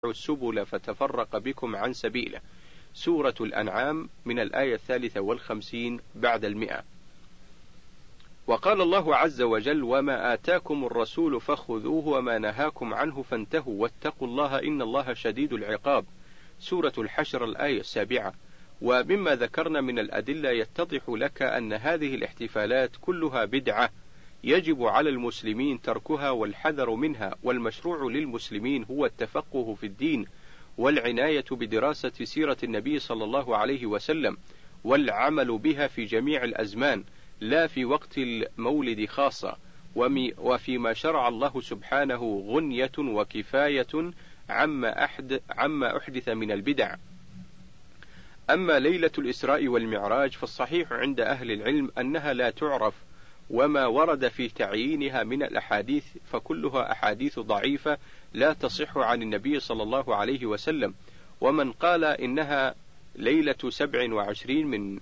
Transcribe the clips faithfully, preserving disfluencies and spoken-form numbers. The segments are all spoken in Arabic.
السبل فتفرق بكم عن سبيله. سورة الأنعام من الآية الثالثة والخمسين بعد المئة. وقال الله عز وجل: وما آتاكم الرسول فخذوه وما نهاكم عنه فانتهوا واتقوا الله إن الله شديد العقاب. سورة الحشر الآية السابعة. ومما ذكرنا من الأدلة يتضح لك أن هذه الاحتفالات كلها بدعة يجب على المسلمين تركها والحذر منها، والمشروع للمسلمين هو التفقه في الدين والعناية بدراسة سيرة النبي صلى الله عليه وسلم والعمل بها في جميع الأزمان، لا في وقت المولد خاصة، وفيما شرع الله سبحانه غنية وكفاية عما أحد عما أحدث من البدع. أما ليلة الإسراء والمعراج فالصحيح عند أهل العلم أنها لا تعرف، وما ورد في تعيينها من الأحاديث فكلها أحاديث ضعيفة لا تصح عن النبي صلى الله عليه وسلم. ومن قال إنها ليلة سبع وعشرين من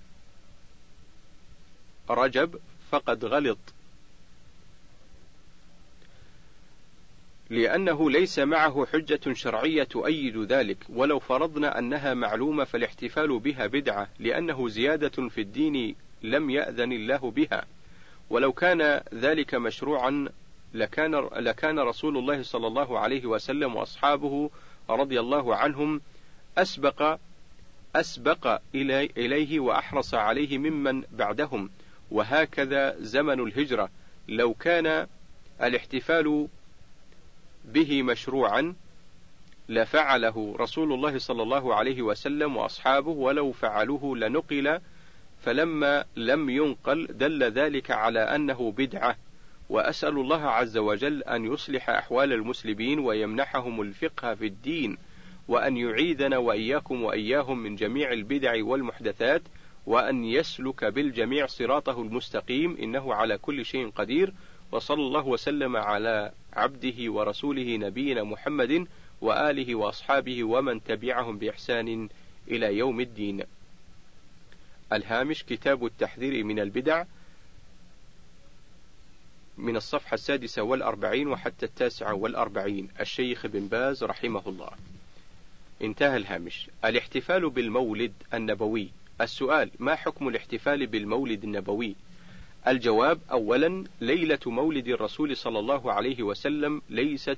رجب فقد غلط، لأنه ليس معه حجة شرعية تؤيد ذلك، ولو فرضنا أنها معلومة فالاحتفال بها بدعة، لأنه زيادة في الدين لم يأذن الله بها. ولو كان ذلك مشروعا لكان, لكان رسول الله صلى الله عليه وسلم وأصحابه رضي الله عنهم أسبق, أسبق إليه وأحرص عليه ممن بعدهم، وهكذا زمن الهجرة لو كان الاحتفال به مشروعا لفعله رسول الله صلى الله عليه وسلم وأصحابه، ولو فعلوه لنقل، فلما لم ينقل دل ذلك على أنه بدعة. وأسأل الله عز وجل أن يصلح أحوال المسلمين ويمنحهم الفقه في الدين، وأن يعيذنا وإياكم وإياهم من جميع البدع والمحدثات، وأن يسلك بالجميع صراطه المستقيم، إنه على كل شيء قدير. وصلى الله وسلم على عبده ورسوله نبينا محمد وآله وأصحابه ومن تبعهم بإحسان إلى يوم الدين. الهامش: كتاب التحذير من البدع، من الصفحة السادسة والأربعين وحتى التاسعة والأربعين، الشيخ بن باز رحمه الله. انتهى الهامش. الاحتفال بالمولد النبوي. السؤال: ما حكم الاحتفال بالمولد النبوي؟ الجواب: أولا، ليلة مولد الرسول صلى الله عليه وسلم ليست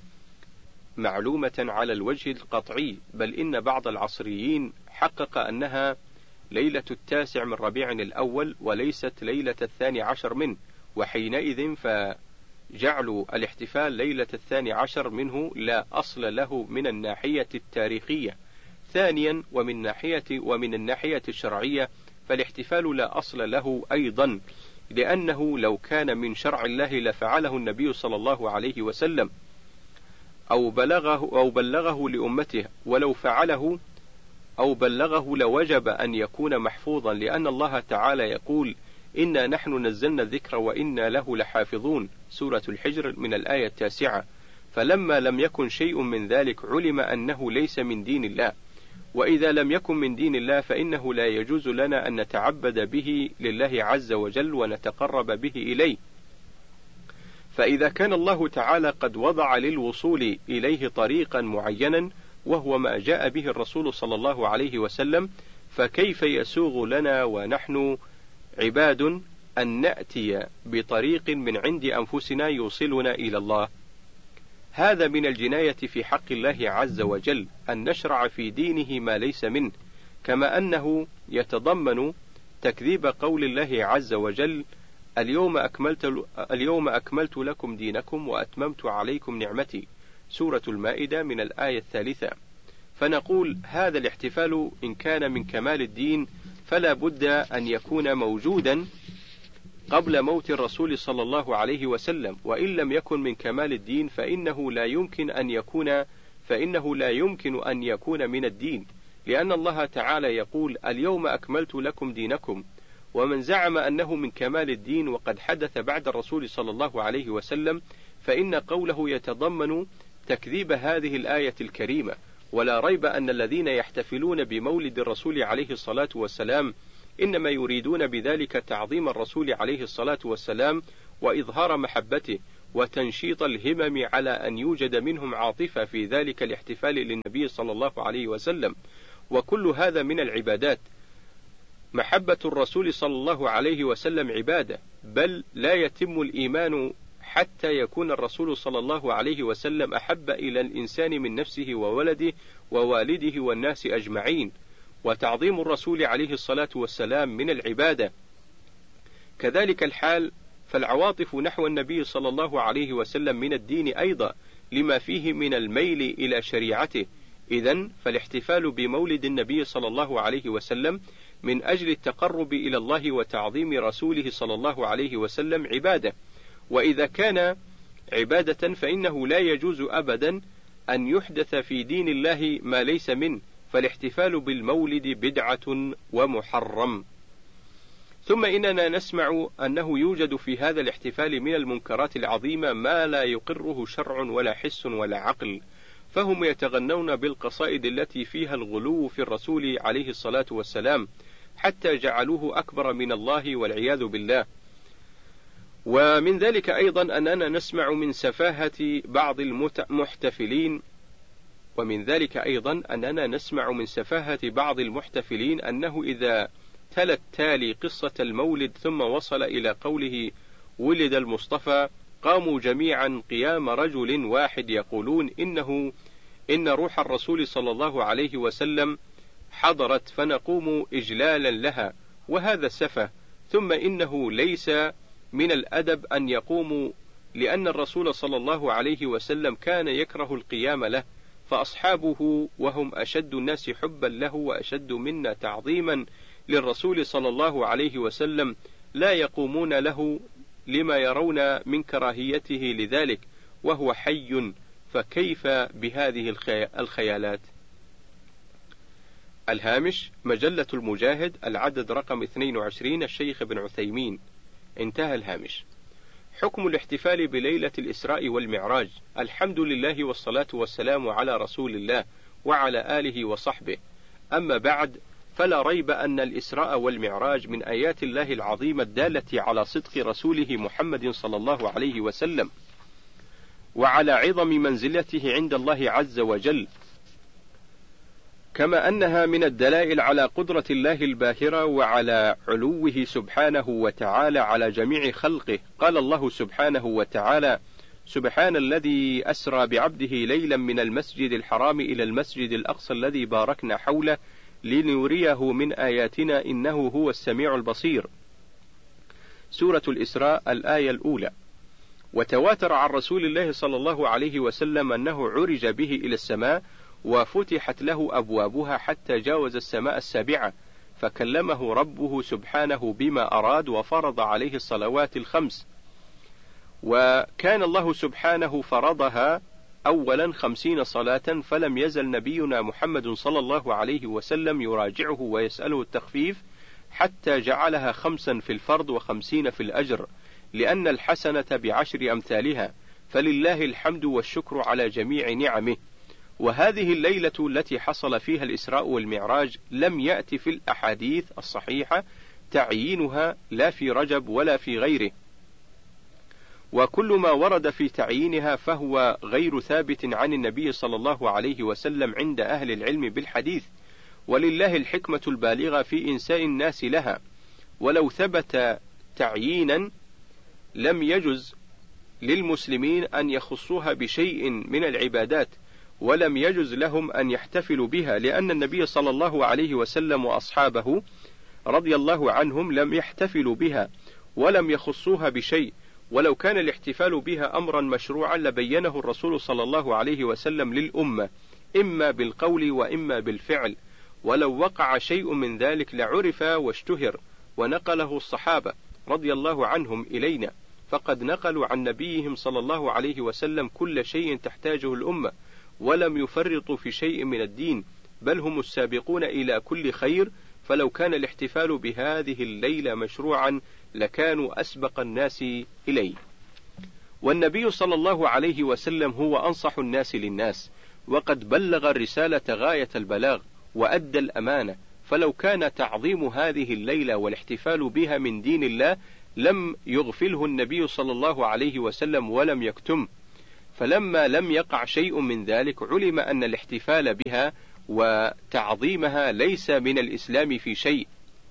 معلومة على الوجه القطعي، بل إن بعض العصريين حقق أنها ليلة التاسع من ربيع الأول وليست ليلة الثاني عشر منه، وحينئذ فجعل الاحتفال ليلة الثاني عشر منه لا أصل له من الناحية التاريخية. ثانيا، ومن ناحية ومن الناحية الشرعية فالاحتفال لا أصل له أيضا، لأنه لو كان من شرع الله لفعله النبي صلى الله عليه وسلم أو بلغه أو بلغه لأمته، ولو فعله أو بلغه لوجب أن يكون محفوظا، لأن الله تعالى يقول: إنا نحن نزلنا الذكر وإنا له لحافظون. سورة الحجر من الآية التاسعة. فلما لم يكن شيء من ذلك علم أنه ليس من دين الله، وإذا لم يكن من دين الله فإنه لا يجوز لنا أن نتعبد به لله عز وجل ونتقرب به إليه. فإذا كان الله تعالى قد وضع للوصول إليه طريقا معينا وهو ما جاء به الرسول صلى الله عليه وسلم، فكيف يسوغ لنا ونحن عباد أن نأتي بطريق من عند أنفسنا يوصلنا إلى الله؟ هذا من الجناية في حق الله عز وجل أن نشرع في دينه ما ليس منه، كما أنه يتضمن تكذيب قول الله عز وجل: اليوم أكملت, اليوم أكملت لكم دينكم وأتممت عليكم نعمتي. سورة المائدة من الآية الثالثة. فنقول: هذا الاحتفال إن كان من كمال الدين فلا بد أن يكون موجودا قبل موت الرسول صلى الله عليه وسلم، وإن لم يكن من كمال الدين فإنه لا يمكن أن يكون فإنه لا يمكن أن يكون من الدين، لأن الله تعالى يقول: اليوم أكملت لكم دينكم. ومن زعم أنه من كمال الدين وقد حدث بعد الرسول صلى الله عليه وسلم فإن قوله يتضمن تكذيب هذه الآية الكريمة. ولا ريب أن الذين يحتفلون بمولد الرسول عليه الصلاة والسلام إنما يريدون بذلك تعظيم الرسول عليه الصلاة والسلام وإظهار محبته، وتنشيط الهمم على أن يوجد منهم عاطفة في ذلك الاحتفال للنبي صلى الله عليه وسلم، وكل هذا من العبادات. محبة الرسول صلى الله عليه وسلم عبادة، بل لا يتم الإيمان حتى يكون الرسول صلى الله عليه وسلم أحب إلى الإنسان من نفسه وولده ووالده والناس أجمعين. وتعظيم الرسول عليه الصلاة والسلام من العبادة. كذلك الحال، فالعواطف نحو النبي صلى الله عليه وسلم من الدين أيضا، لما فيه من الميل إلى شريعته. إذن فالاحتفال بمولد النبي صلى الله عليه وسلم من أجل التقرب إلى الله وتعظيم رسوله صلى الله عليه وسلم عبادة. وإذا كان عبادة فإنه لا يجوز أبدا أن يحدث في دين الله ما ليس منه، فالاحتفال بالمولد بدعة ومحرم. ثم إننا نسمع أنه يوجد في هذا الاحتفال من المنكرات العظيمة ما لا يقره شرع ولا حس ولا عقل، فهم يتغنون بالقصائد التي فيها الغلو في الرسول عليه الصلاة والسلام، حتى جعلوه أكبر من الله والعياذ بالله. ومن ذلك أيضا أننا نسمع من سفاهة بعض المحتفلين ومن ذلك أيضا أننا نسمع من سفاهة بعض المحتفلين أنه إذا تلا التالي قصة المولد ثم وصل إلى قوله ولد المصطفى، قاموا جميعا قيام رجل واحد يقولون إنه إن روح الرسول صلى الله عليه وسلم حضرت، فنقوم إجلالا لها، وهذا سفه. ثم إنه ليس من الأدب أن يقوموا، لأن الرسول صلى الله عليه وسلم كان يكره القيام له، فأصحابه وهم أشد الناس حبا له وأشد منا تعظيما للرسول صلى الله عليه وسلم لا يقومون له لما يرون من كراهيته لذلك وهو حي، فكيف بهذه الخيالات؟ الهامش: مجلة المجاهد، العدد رقم اثنين وعشرين، الشيخ ابن عثيمين. انتهى الهامش. حكم الاحتفال بليلة الإسراء والمعراج. الحمد لله والصلاة والسلام على رسول الله وعلى آله وصحبه. أما بعد، فلا ريب أن الإسراء والمعراج من آيات الله العظيمة الدالة على صدق رسوله محمد صلى الله عليه وسلم، وعلى عظم منزلته عند الله عز وجل، كما أنها من الدلائل على قدرة الله الباهرة وعلى علوه سبحانه وتعالى على جميع خلقه. قال الله سبحانه وتعالى: سبحان الذي أسرى بعبده ليلا من المسجد الحرام إلى المسجد الأقصى الذي باركنا حوله لنريه من آياتنا إنه هو السميع البصير. سورة الإسراء، الآية الأولى. وتواتر عن رسول الله صلى الله عليه وسلم أنه عرج به إلى السماء وفتحت له أبوابها حتى جاوز السماء السابعة، فكلمه ربه سبحانه بما أراد وفرض عليه الصلوات الخمس. وكان الله سبحانه فرضها أولا خمسين صلاة، فلم يزل نبينا محمد صلى الله عليه وسلم يراجعه ويسأله التخفيف حتى جعلها خمسا في الفرض وخمسين في الأجر، لأن الحسنة بعشر أمثالها، فلله الحمد والشكر على جميع نعمه. وهذه الليلة التي حصل فيها الإسراء والمعراج لم يأتي في الأحاديث الصحيحة تعيينها لا في رجب ولا في غيره، وكل ما ورد في تعيينها فهو غير ثابت عن النبي صلى الله عليه وسلم عند أهل العلم بالحديث، ولله الحكمة البالغة في إنساء الناس لها. ولو ثبت تعيينا لم يجز للمسلمين أن يخصوها بشيء من العبادات، ولم يجز لهم أن يحتفلوا بها، لأن النبي صلى الله عليه وسلم وأصحابه رضي الله عنهم لم يحتفلوا بها ولم يخصوها بشيء. ولو كان الاحتفال بها أمرا مشروعا لبينه الرسول صلى الله عليه وسلم للأمة إما بالقول وإما بالفعل، ولو وقع شيء من ذلك لعرف واشتهر ونقله الصحابة رضي الله عنهم إلينا، فقد نقلوا عن نبيهم صلى الله عليه وسلم كل شيء تحتاجه الأمة، ولم يفرطوا في شيء من الدين، بل هم السابقون إلى كل خير. فلو كان الاحتفال بهذه الليلة مشروعا لكانوا أسبق الناس إليه. والنبي صلى الله عليه وسلم هو أنصح الناس للناس، وقد بلغ الرسالة غاية البلاغ وأدى الأمانة، فلو كان تعظيم هذه الليلة والاحتفال بها من دين الله لم يغفله النبي صلى الله عليه وسلم ولم يكتم، فلما لم يقع شيء من ذلك علم أن الاحتفال بها وتعظيمها ليس من الإسلام في شيء.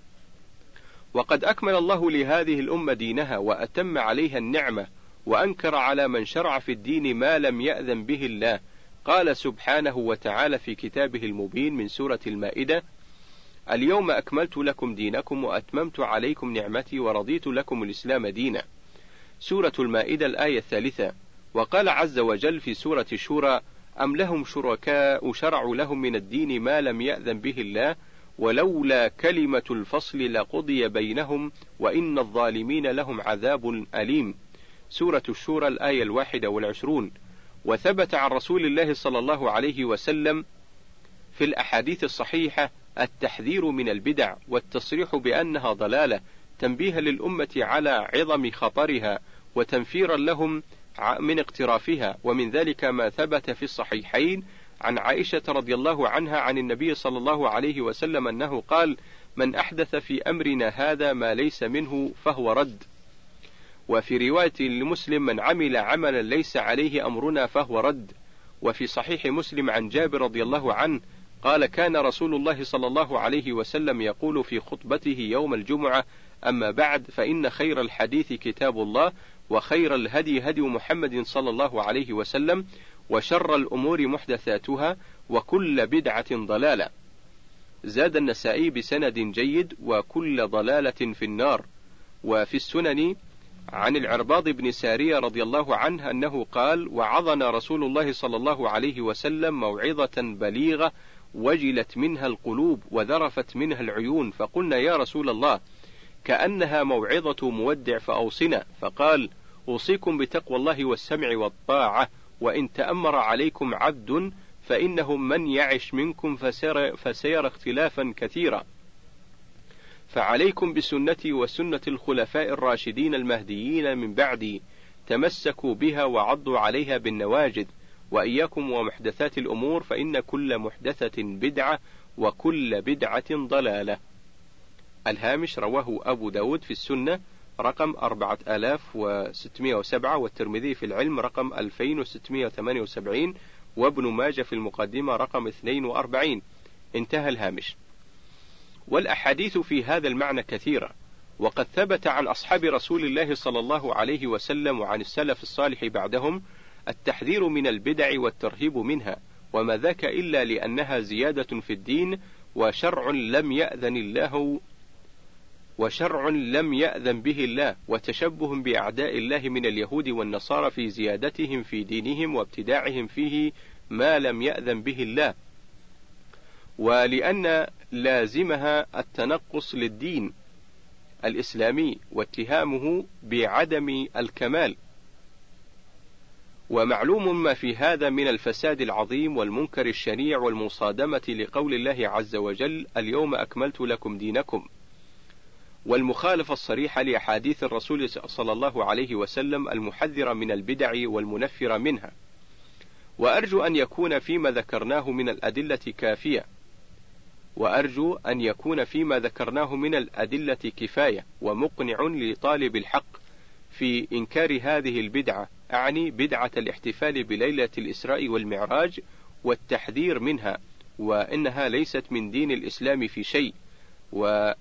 وقد أكمل الله لهذه الأمة دينها وأتم عليها النعمة، وأنكر على من شرع في الدين ما لم يأذن به الله. قال سبحانه وتعالى في كتابه المبين من سورة المائدة: اليوم أكملت لكم دينكم وأتممت عليكم نعمتي ورضيت لكم الإسلام دينا. سورة المائدة الآية الثالثة. وقال عز وجل في سورة الشورى: أم لهم شركاء شرعوا لهم من الدين ما لم يأذن به الله ولولا كلمة الفصل لقضي بينهم وإن الظالمين لهم عذاب أليم. سورة الشورى الآية الواحدة والعشرون. وثبت عن رسول الله صلى الله عليه وسلم في الأحاديث الصحيحة التحذير من البدع والتصريح بأنها ضلالة، تنبيها للأمة على عظم خطرها وتنفيرا لهم من اقترافها. ومن ذلك ما ثبت في الصحيحين عن عائشة رضي الله عنها عن النبي صلى الله عليه وسلم أنه قال: من أحدث في أمرنا هذا ما ليس منه فهو رد. وفي رواية لمسلم: من عمل عملا ليس عليه أمرنا فهو رد. وفي صحيح مسلم عن جابر رضي الله عنه قال: كان رسول الله صلى الله عليه وسلم يقول في خطبته يوم الجمعة: أما بعد، فإن خير الحديث كتاب الله، وخير الهدي هدي محمد صلى الله عليه وسلم، وشر الأمور محدثاتها، وكل بدعة ضلالة. زاد النسائي بسند جيد: وكل ضلالة في النار. وفي السنن عن العرباض بن سارية رضي الله عنه أنه قال: وعظنا رسول الله صلى الله عليه وسلم موعظة بليغة وجلت منها القلوب وذرفت منها العيون، فقلنا: يا رسول الله، كأنها موعظة مودع فأوصنا. فقال: أوصيكم بتقوى الله والسمع والطاعة، وإن تأمر عليكم عبد فإنه من يعش منكم فسير, فسير اختلافا كثيرا، فعليكم بسنتي وسنة الخلفاء الراشدين المهديين من بعدي، تمسكوا بها وعضوا عليها بالنواجذ، وإياكم ومحدثات الأمور، فإن كل محدثة بدعة وكل بدعة ضلالة. الهامش: رواه أبو داود في السنة رقم أربعة آلاف وستمائة وسبعة، والترمذي في العلم رقم ألفين وستمائة وثمانية وسبعين، وابن ماجه في المقدمة رقم اثنين وأربعين. انتهى الهامش. والأحاديث في هذا المعنى كثيرة، وقد ثبت عن أصحاب رسول الله صلى الله عليه وسلم وعن السلف الصالح بعدهم التحذير من البدع والترهيب منها، وما ذاك إلا لأنها زيادة في الدين وشرع لم يأذن الله وشرع لم يأذن به الله، وتشبه بأعداء الله من اليهود والنصارى في زيادتهم في دينهم وابتداعهم فيه ما لم يأذن به الله، ولأن لازمها التنقص للدين الإسلامي واتهامه بعدم الكمال. ومعلوم ما في هذا من الفساد العظيم والمنكر الشنيع والمصادمة لقول الله عز وجل: اليوم أكملت لكم دينكم، والمخالفة الصريحة لأحاديث الرسول صلى الله عليه وسلم المحذرة من البدع والمنفرة منها. وأرجو أن يكون فيما ذكرناه من الأدلة كافية وأرجو أن يكون فيما ذكرناه من الأدلة كفاية ومقنع لطالب الحق في إنكار هذه البدعة، أعني بدعة الاحتفال بليلة الإسراء والمعراج، والتحذير منها، وإنها ليست من دين الإسلام في شيء، ولما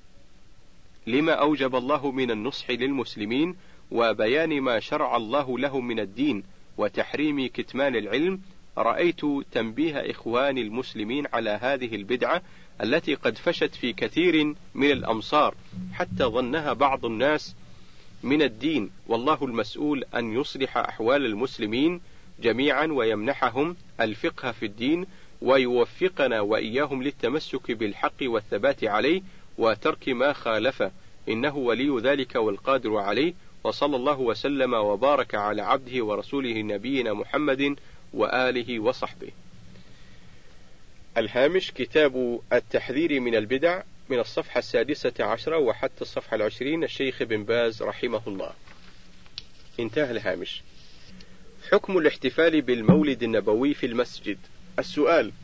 أوجب الله من النصح للمسلمين وبيان ما شرع الله لهم من الدين وتحريم كتمان العلم. رأيت تنبيه إخوان المسلمين على هذه البدعة التي قد فشت في كثير من الأمصار حتى ظنها بعض الناس من الدين، والله المسؤول أن يصلح أحوال المسلمين جميعا ويمنحهم الفقه في الدين ويوفقنا وإياهم للتمسك بالحق والثبات عليه وترك ما خالفه، إنه ولي ذلك والقادر عليه. وصلى الله وسلم وبارك على عبده ورسوله نبينا محمد وآله وصحبه. الهامش: كتاب التحذير من البدع، من الصفحة السادسة عشرة وحتى الصفحة العشرين، الشيخ بن باز رحمه الله. انتهى الهامش. حكم الاحتفال بالمولد النبوي في المسجد. السؤال: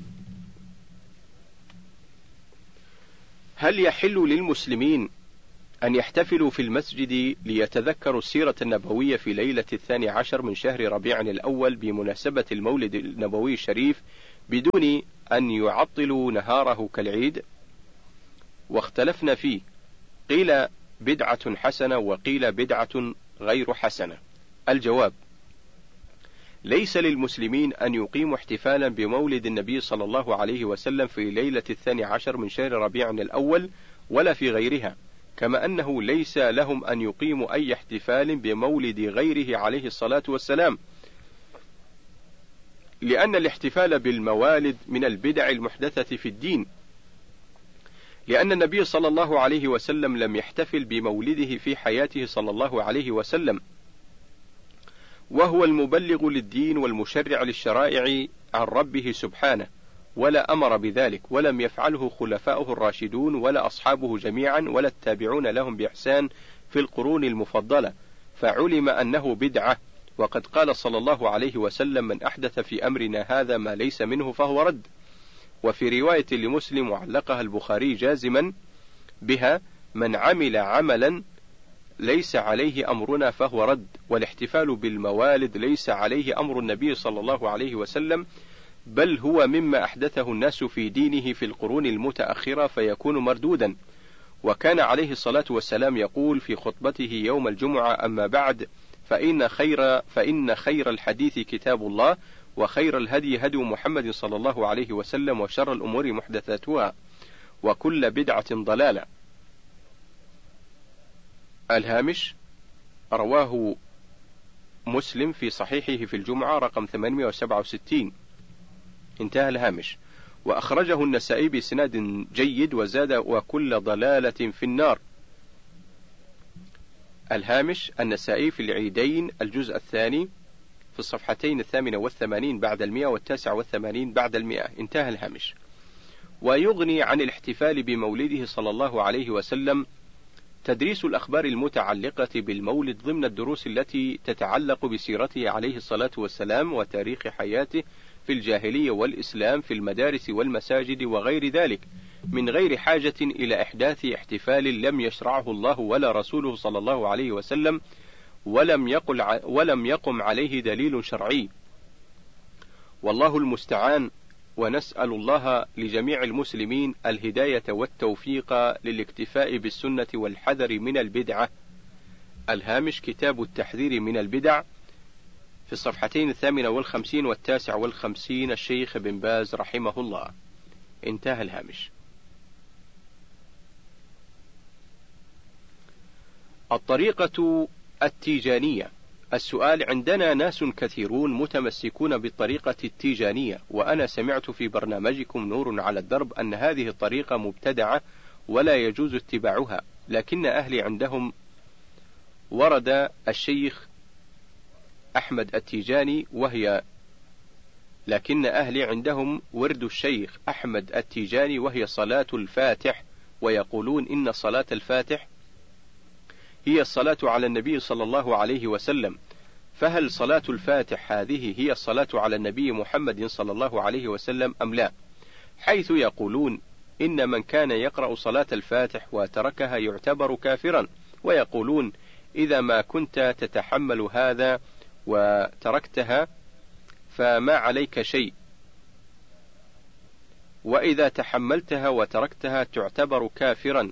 هل يحل للمسلمين أن يحتفلوا في المسجد ليتذكروا السيرة النبوية في ليلة الثاني عشر من شهر ربيع الأول بمناسبة المولد النبوي الشريف بدون أن يعطلوا نهاره كالعيد. واختلفنا فيه، قيل بدعة حسنة وقيل بدعة غير حسنة. الجواب: ليس للمسلمين أن يقيموا احتفالا بمولد النبي صلى الله عليه وسلم في ليلة الثاني عشر من شهر ربيع الأول ولا في غيرها، كما أنه ليس لهم أن يقيموا أي احتفال بمولد غيره عليه الصلاة والسلام، لأن الاحتفال بالموالد من البدع المحدثة في الدين، لأن النبي صلى الله عليه وسلم لم يحتفل بمولده في حياته صلى الله عليه وسلم، وهو المبلغ للدين والمشرع للشرائع عن ربه سبحانه، ولا أمر بذلك، ولم يفعله خلفاؤه الراشدون ولا أصحابه جميعا ولا التابعون لهم بإحسان في القرون المفضلة، فعلم أنه بدعة. وقد قال صلى الله عليه وسلم: من أحدث في أمرنا هذا ما ليس منه فهو رد. وفي رواية لمسلم وعلقها البخاري جازما بها: من عمل عملا ليس عليه أمرنا فهو رد. والاحتفال بالموالد ليس عليه أمر النبي صلى الله عليه وسلم، بل هو مما أحدثه الناس في دينه في القرون المتأخرة فيكون مردودا. وكان عليه الصلاة والسلام يقول في خطبته يوم الجمعة: أما بعد، فإن خير, فإن خير الحديث كتاب الله، وخير الهدي هدي محمد صلى الله عليه وسلم، وشر الأمور محدثاتها، وكل بدعة ضلالة. الهامش: رواه مسلم في صحيحه في الجمعة رقم ثمانمائة وسبعة وستين. انتهى الهامش. وأخرجه النسائي بإسناد جيد وزاد: وكل ضلالة في النار. الهامش: النسائي في العيدين الجزء الثاني في الصفحتين الثامنة والثمانين بعد المئة والتاسعة والثمانين بعد المئة. انتهى الهامش. ويغني عن الاحتفال بمولده صلى الله عليه وسلم تدريس الأخبار المتعلقة بالمولد ضمن الدروس التي تتعلق بسيرته عليه الصلاة والسلام وتاريخ حياته في الجاهلية والإسلام في المدارس والمساجد وغير ذلك، من غير حاجة إلى إحداث احتفال لم يشرعه الله ولا رسوله صلى الله عليه وسلم، ولم يقل ولم يقم عليه دليل شرعي. والله المستعان. ونسأل الله لجميع المسلمين الهداية والتوفيق للاكتفاء بالسنة والحذر من البدعة. الهامش: كتاب التحذير من البدع في الصفحتين الثامنة والخمسين والتاسع والخمسين، الشيخ بن باز رحمه الله. انتهى الهامش. الطريقة التيجانية. السؤال: عندنا ناس كثيرون متمسكون بالطريقة التيجانية، وأنا سمعت في برنامجكم نور على الدرب أن هذه الطريقة مبتدعة ولا يجوز اتباعها، لكن أهلي عندهم ورد الشيخ أحمد التيجاني وهي لكن أهلي عندهم ورد الشيخ أحمد التيجاني وهي صلاة الفاتح، ويقولون إن صلاة الفاتح هي الصلاة على النبي صلى الله عليه وسلم، فهل صلاة الفاتح هذه هي الصلاة على النبي محمد صلى الله عليه وسلم أم لا؟ حيث يقولون إن من كان يقرأ صلاة الفاتح وتركها يعتبر كافرا، ويقولون إذا ما كنت تتحمل هذا وتركتها فما عليك شيء، وإذا تحملتها وتركتها تعتبر كافرا.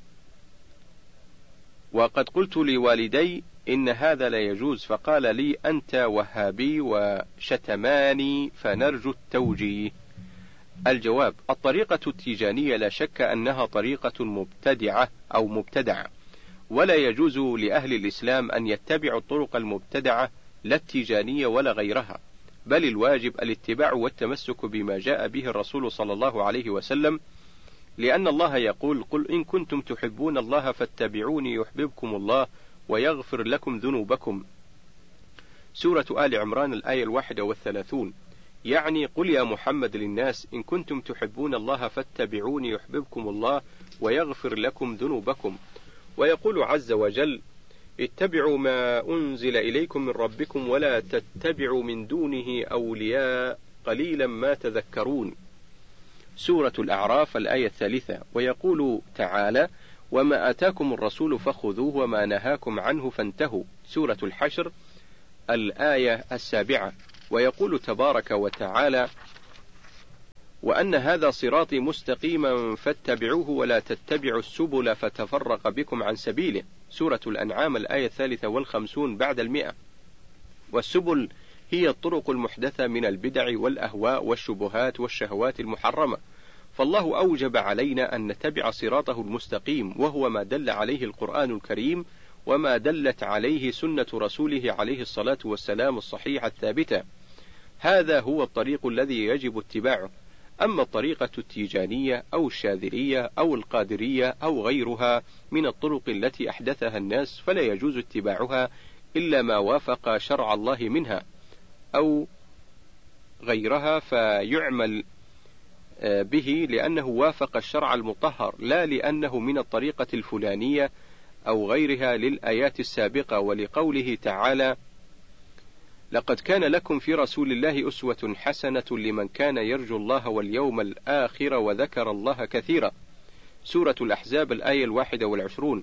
وقد قلت لوالدي إن هذا لا يجوز، فقال لي أنت وهابي، وشتماني، فنرجو التوجيه. الجواب: الطريقة التيجانية لا شك أنها طريقة مبتدعة أو مبتدعة، ولا يجوز لأهل الإسلام أن يتبعوا الطرق المبتدعة لا التيجانية ولا غيرها، بل الواجب الاتباع والتمسك بما جاء به الرسول صلى الله عليه وسلم، لأن الله يقول: قل إن كنتم تحبون الله فاتبعوني يحببكم الله ويغفر لكم ذنوبكم. سورة آل عمران الآية الواحدة والثلاثون. يعني قل يا محمد للناس: إن كنتم تحبون الله فاتبعوني يحببكم الله ويغفر لكم ذنوبكم. ويقول عز وجل: اتبعوا ما أنزل إليكم من ربكم ولا تتبعوا من دونه أولياء قليلا ما تذكرون. سورة الأعراف الآية الثالثة. ويقول تعالى: وما آتاكم الرسول فخذوه وما نهاكم عنه فانتهوا. سورة الحشر الآية السابعة. ويقول تبارك وتعالى: وأن هذا صراطي مستقيما فاتبعوه ولا تتبعوا السبل فتفرق بكم عن سبيله. سورة الأنعام الآية الثالثة والخمسون بعد المئة. والسبل هي الطرق المحدثة من البدع والأهواء والشبهات والشهوات المحرمة، فالله أوجب علينا أن نتبع صراطه المستقيم، وهو ما دل عليه القرآن الكريم وما دلت عليه سنة رسوله عليه الصلاة والسلام الصحيحة الثابتة. هذا هو الطريق الذي يجب اتباعه. أما الطريقة التيجانية أو الشاذلية أو القادرية أو غيرها من الطرق التي أحدثها الناس فلا يجوز اتباعها إلا ما وافق شرع الله منها أو غيرها فيعمل به لأنه وافق الشرع المطهر، لا لأنه من الطريقة الفلانية أو غيرها للآيات السابقة، ولقوله تعالى: لقد كان لكم في رسول الله أسوة حسنة لمن كان يرجو الله واليوم الآخر وذكر الله كثيرا. سورة الأحزاب الآية الواحدة والعشرون.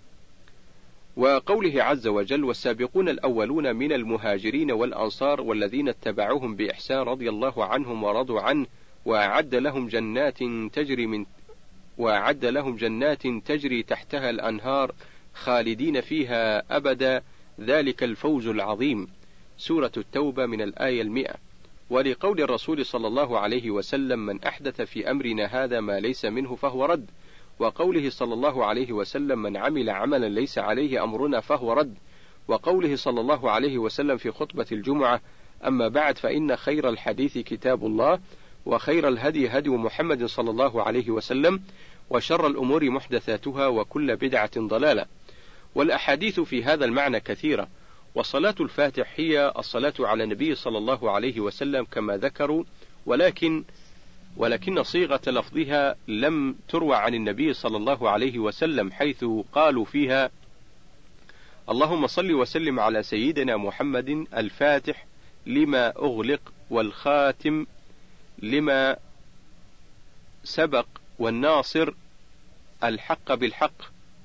وقوله عز وجل: والسابقون الأولون من المهاجرين والأنصار والذين اتبعوهم بإحسان رضي الله عنهم ورضوا عنه وأعد لهم جنات تجري من وأعد لهم جنات تجري تحتها الأنهار خالدين فيها أبدا ذلك الفوز العظيم. سورة التوبة من الآية المئة. ولقول الرسول صلى الله عليه وسلم: من أحدث في أمرنا هذا ما ليس منه فهو رد. وقوله صلى الله عليه وسلم: من عمل عملا ليس عليه أمرنا فهو رد. وقوله صلى الله عليه وسلم في خطبة الجمعة: أما بعد فإن خير الحديث كتاب الله وخير الهدي هدي محمد صلى الله عليه وسلم وشر الأمور محدثاتها وكل بدعة ضلالة. والأحاديث في هذا المعنى كثيرة. وصلاة الفاتح هي الصلاة على النبي صلى الله عليه وسلم كما ذكروا، ولكن ولكن صيغة لفظها لم تروى عن النبي صلى الله عليه وسلم، حيث قالوا فيها: اللهم صل وسلم على سيدنا محمد الفاتح لما أغلق والخاتم لما سبق والناصر الحق بالحق.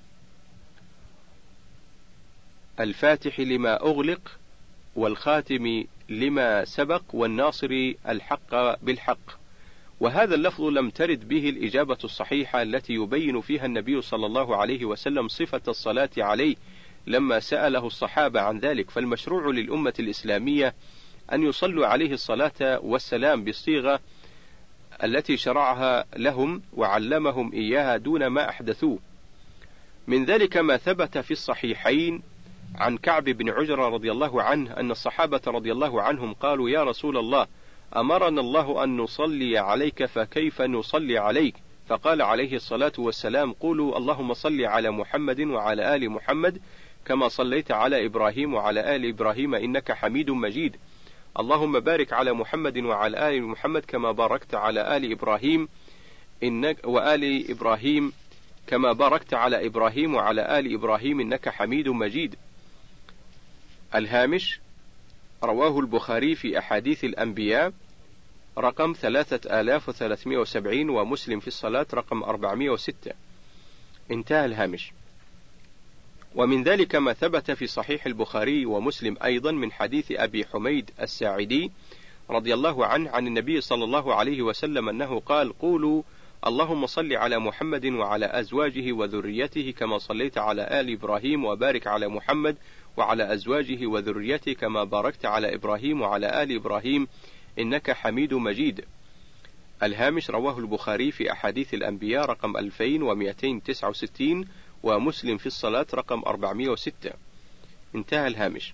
الفاتح لما أغلق والخاتم لما سبق والناصر الحق بالحق. وهذا اللفظ لم ترد به الإجابة الصحيحة التي يبين فيها النبي صلى الله عليه وسلم صفة الصلاة عليه لما سأله الصحابة عن ذلك. فالمشروع للأمة الإسلامية أن يصلوا عليه الصلاة والسلام بالصيغة التي شرعها لهم وعلمهم إياها دون ما أحدثوه. من ذلك ما ثبت في الصحيحين عن كعب بن عجرة رضي الله عنه أن الصحابة رضي الله عنهم قالوا: يا رسول الله، أمرنا الله أن نصلي عليك فكيف نصلي عليك؟ فقال عليه الصلاة والسلام: قولوا اللهم صل على محمد وعلى آل محمد كما صليت على إبراهيم وعلى آل إبراهيم إنك حميد مجيد. اللهم بارك على محمد وعلى آل محمد كما باركت على آل إبراهيم إنك وآل إبراهيم كما باركت على إبراهيم وعلى آل إبراهيم إنك حميد مجيد. الهامش: رواه البخاري في أحاديث الأنبياء رقم ثلاثة آلاف وثلاثمائة وسبعين، ومسلم في الصلاة رقم أربعمائة وستة. انتهى الهامش. ومن ذلك ما ثبت في صحيح البخاري ومسلم أيضا من حديث أبي حميد الساعدي رضي الله عنه عن النبي صلى الله عليه وسلم أنه قال: قولوا اللهم صل على محمد وعلى أزواجه وذريته كما صليت على آل إبراهيم وبارك على محمد وعلى أزواجه وذريته كما باركت على إبراهيم وعلى آل إبراهيم إنك حميد مجيد. الهامش: رواه البخاري في أحاديث الأنبياء رقم ألفين ومئتين وتسعة وستين، ومسلم في الصلاة رقم أربعمائة وستة. انتهى الهامش.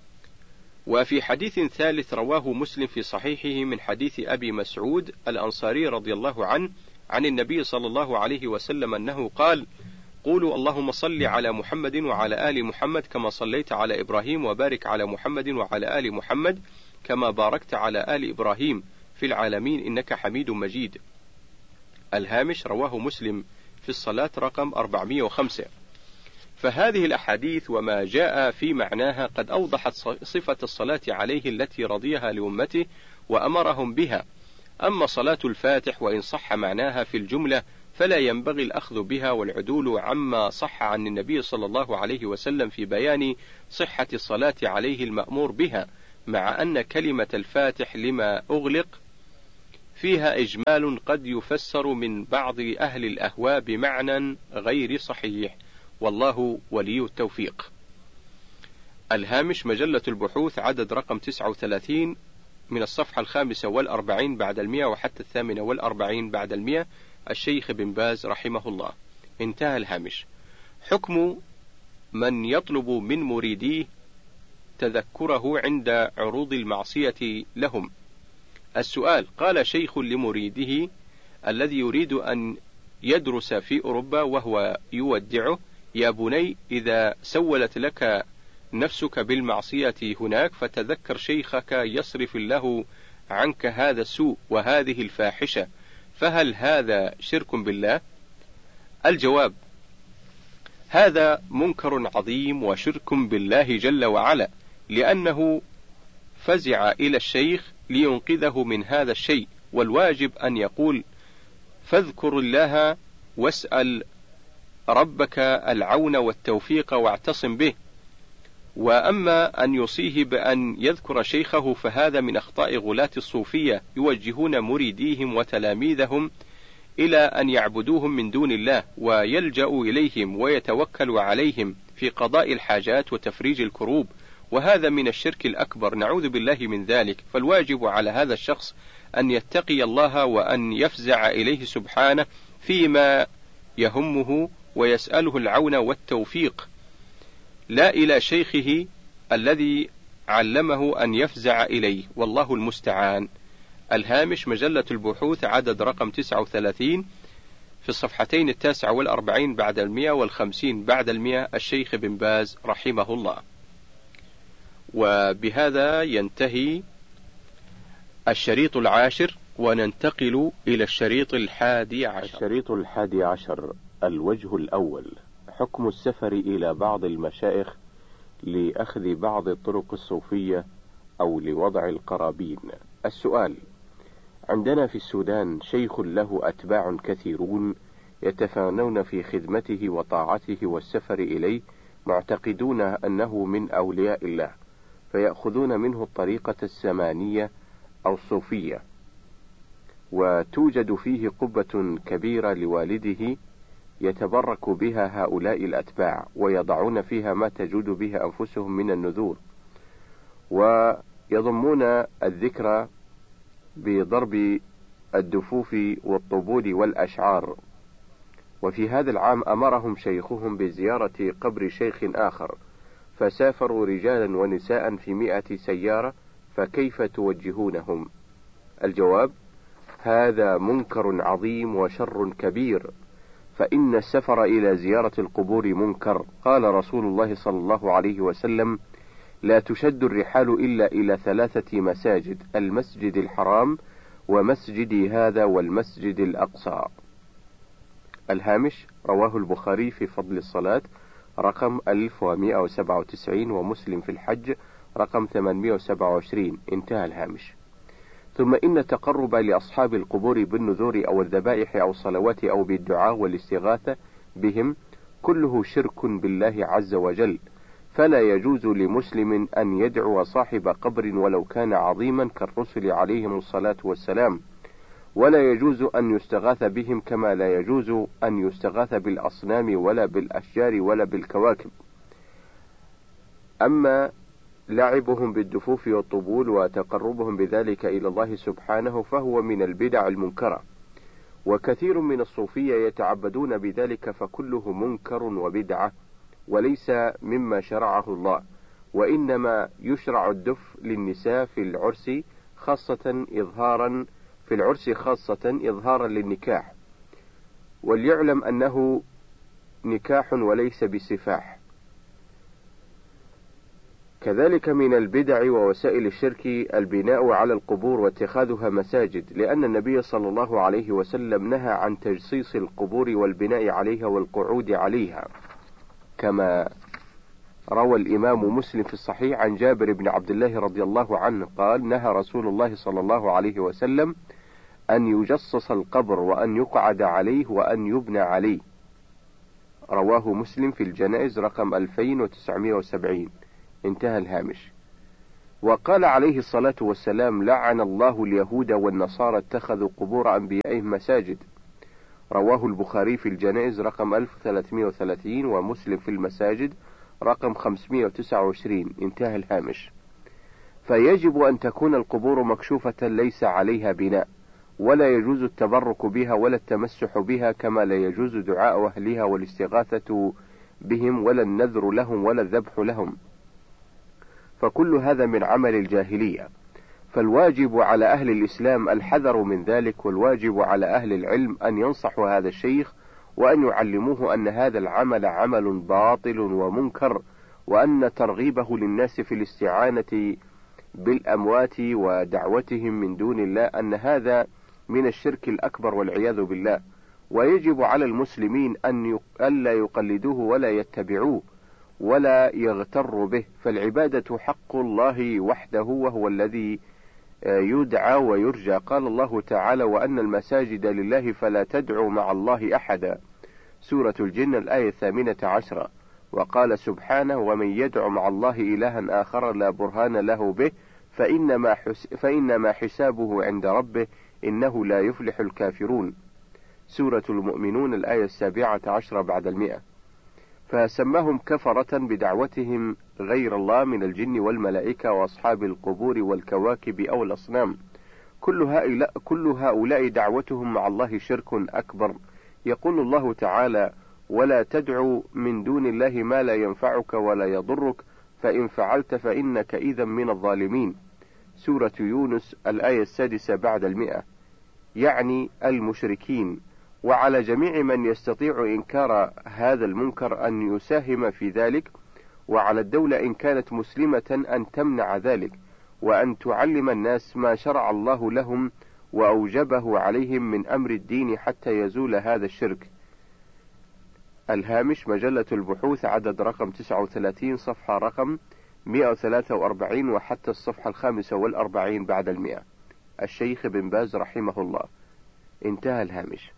وفي حديث ثالث رواه مسلم في صحيحه من حديث أبي مسعود الأنصاري رضي الله عنه عن النبي صلى الله عليه وسلم أنه قال: قولوا اللهم صل على محمد وعلى آل محمد كما صليت على إبراهيم وبارك على محمد وعلى آل محمد كما باركت على آل إبراهيم في العالمين إنك حميد مجيد. الهامش: رواه مسلم في الصلاة رقم أربعمائة وخمسة. فهذه الأحاديث وما جاء في معناها قد أوضحت صفة الصلاة عليه التي رضيها لأمته وأمرهم بها. أما صلاة الفاتح وإن صح معناها في الجملة فلا ينبغي الأخذ بها والعدول عما صح عن النبي صلى الله عليه وسلم في بيان صحة الصلاة عليه المأمور بها، مع أن كلمة الفاتح لما أغلق فيها إجمال قد يفسر من بعض أهل الأهواء بمعنى غير صحيح، والله ولي التوفيق. الهامش مجلة البحوث عدد رقم تسعة وثلاثين من الصفحة الخامسة والأربعين بعد المئة وحتى الثامنة والأربعين بعد المئة، الشيخ بن باز رحمه الله. انتهى الهامش. حكم من يطلب من مريديه تذكره عند عروض المعصية لهم. السؤال: قال شيخ لمريده الذي يريد أن يدرس في أوروبا وهو يودعه: يا بني، إذا سولت لك نفسك بالمعصية هناك فتذكر شيخك يصرف الله عنك هذا السوء وهذه الفاحشة، فهل هذا شرك بالله؟ الجواب: هذا منكر عظيم وشرك بالله جل وعلا، لأنه فزع إلى الشيخ لينقذه من هذا الشيء، والواجب أن يقول: فاذكر الله واسأل ربك العون والتوفيق واعتصم به. وأما أن يصيه بأن يذكر شيخه فهذا من أخطاء غلاة الصوفية، يوجهون مريديهم وتلاميذهم إلى أن يعبدوهم من دون الله، ويلجأوا إليهم ويتوكلوا عليهم في قضاء الحاجات وتفريج الكروب، وهذا من الشرك الأكبر، نعوذ بالله من ذلك. فالواجب على هذا الشخص أن يتقي الله وأن يفزع إليه سبحانه فيما يهمه ويسأله العون والتوفيق، لا إلى شيخه الذي علمه أن يفزع إليه، والله المستعان. الهامش مجلة البحوث عدد رقم تسعة وثلاثين في الصفحتين التاسعة والأربعين بعد المئة والخمسين بعد المئة، الشيخ بن باز رحمه الله. وبهذا ينتهي الشريط العاشر، وننتقل إلى الشريط الحادي عشر. الشريط الحادي عشر: الوجه الأول، حكم السفر إلى بعض المشايخ لأخذ بعض الطرق الصوفية أو لوضع القرابين. السؤال: عندنا في السودان شيخ له أتباع كثيرون يتفانون في خدمته وطاعته والسفر إليه، معتقدون أنه من أولياء الله، فيأخذون منه الطريقة السمانية أو الصوفية، وتوجد فيه قبة كبيرة لوالده يتبرك بها هؤلاء الأتباع، ويضعون فيها ما تجود به أنفسهم من النذور، ويضمون الذكر بضرب الدفوف والطبول والأشعار. وفي هذا العام أمرهم شيخهم بزيارة قبر شيخ آخر، فسافروا رجالا ونساء في مئة سيارة، فكيف توجهونهم؟ الجواب: هذا منكر عظيم وشر كبير، فإن السفر إلى زيارة القبور منكر. قال رسول الله صلى الله عليه وسلم: لا تشد الرحال إلا إلى ثلاثة مساجد: المسجد الحرام ومسجدي هذا والمسجد الأقصى. الهامش: رواه البخاري في فضل الصلاة رقم ألف ومئة وسبعة وتسعين، ومسلم في الحج رقم ثمانمئة وسبعة وعشرين. انتهى الهامش. ثم إن التقرب لأصحاب القبور بالنذور أو الذبائح أو الصلوات أو بالدعاء والاستغاثة بهم كله شرك بالله عز وجل، فلا يجوز لمسلم أن يدعو صاحب قبر ولو كان عظيما كالرسل عليهم الصلاة والسلام، ولا يجوز أن يستغاث بهم، كما لا يجوز أن يستغاث بالأصنام ولا بالأشجار ولا بالكواكب. أما لعبهم بالدفوف والطبول وتقربهم بذلك إلى الله سبحانه فهو من البدع المنكرة، وكثير من الصوفية يتعبدون بذلك، فكله منكر وبدعة وليس مما شرعه الله، وإنما يشرع الدف للنساء في العرس خاصة إظهارا في العرس خاصة إظهارا للنكاح، وليعلم أنه نكاح وليس بسفاح. كذلك من البدع ووسائل الشرك البناء على القبور واتخاذها مساجد، لأن النبي صلى الله عليه وسلم نهى عن تجصيص القبور والبناء عليها والقعود عليها، كما روى الإمام مسلم في الصحيح عن جابر بن عبد الله رضي الله عنه قال: نهى رسول الله صلى الله عليه وسلم أن يجصص القبر وأن يقعد عليه وأن يبنى عليه. رواه مسلم في الجنائز رقم ألفين وتسعمائة وسبعين. انتهى الهامش. وقال عليه الصلاة والسلام: لعن الله اليهود والنصارى اتخذوا قبور أنبيائهم مساجد. رواه البخاري في الجنائز رقم ألف وثلاثمائة وثلاثين، ومسلم في المساجد رقم خمسمائة وتسعة وعشرين. انتهى الهامش. فيجب أن تكون القبور مكشوفة ليس عليها بناء، ولا يجوز التبرك بها ولا التمسح بها، كما لا يجوز دعاء أهلها والاستغاثة بهم ولا النذر لهم ولا الذبح لهم، فكل هذا من عمل الجاهلية. فالواجب على أهل الإسلام الحذر من ذلك، والواجب على أهل العلم أن ينصحوا هذا الشيخ وأن يعلموه أن هذا العمل عمل باطل ومنكر، وأن ترغيبه للناس في الاستعانة بالأموات ودعوتهم من دون الله أن هذا من الشرك الأكبر والعياذ بالله. ويجب على المسلمين أن ألا يقلدوه ولا يتبعوه ولا يغتروا به، فالعبادة حق الله وحده، وهو الذي يدعى ويرجى. قال الله تعالى: وأن المساجد لله فلا تدعوا مع الله أحدا. سورة الجن الآية الثامنة عشرة. وقال سبحانه: ومن يدع مع الله إلها آخر لا برهان له به فإنما, حس فإنما حسابه عند ربه إنه لا يفلح الكافرون. سورة المؤمنون الآية السابعة عشرة بعد المئة. فسماهم كفرة بدعوتهم غير الله من الجن والملائكة وأصحاب القبور والكواكب أو الأصنام. كل هؤلاء, كل هؤلاء دعوتهم مع الله شرك أكبر. يقول الله تعالى: ولا تدعوا من دون الله ما لا ينفعك ولا يضرك فإن فعلت فإنك إذا من الظالمين. سورة يونس الآية السادسة بعد المئة، يعني المشركين. وعلى جميع من يستطيع إنكار هذا المنكر أن يساهم في ذلك، وعلى الدولة إن كانت مسلمة أن تمنع ذلك، وأن تعلم الناس ما شرع الله لهم وأوجبه عليهم من أمر الدين حتى يزول هذا الشرك. الهامش: مجلة البحوث عدد رقم تسعة وثلاثين صفحة رقم مئة وثلاثة وأربعين وحتى الصفحة الخامسة والأربعين بعد المئة. الشيخ بن باز رحمه الله. انتهى الهامش.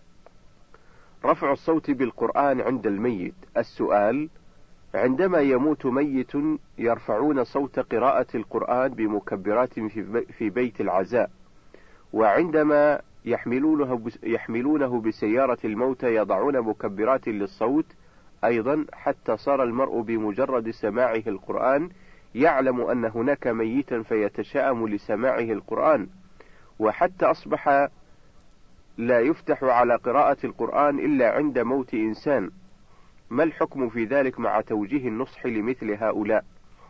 رفع الصوت بالقرآن عند الميت. السؤال: عندما يموت ميت يرفعون صوت قراءة القرآن بمكبرات في بيت العزاء، وعندما يحملونه, يحملونه بسيارة الموتى يضعون مكبرات للصوت أيضا، حتى صار المرء بمجرد سماعه القرآن يعلم أن هناك ميتا فيتشائم لسماعه القرآن، وحتى أصبح لا يفتح على قراءة القرآن إلا عند موت إنسان. ما الحكم في ذلك مع توجيه النصح لمثل هؤلاء؟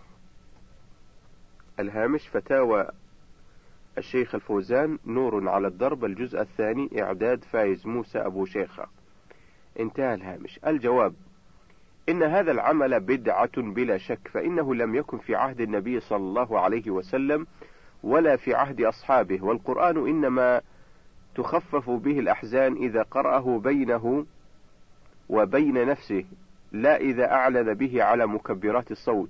الهامش: فتاوى الشيخ الفوزان، نور على الدرب، الجزء الثاني، إعداد فايز موسى أبو شيخة. انتهى الهامش. الجواب: إن هذا العمل بدعة بلا شك، فإنه لم يكن في عهد النبي صلى الله عليه وسلم ولا في عهد أصحابه، والقرآن إنما تخفف به الأحزان إذا قرأه بينه وبين نفسه، لا إذا أعلن به على مكبرات الصوت.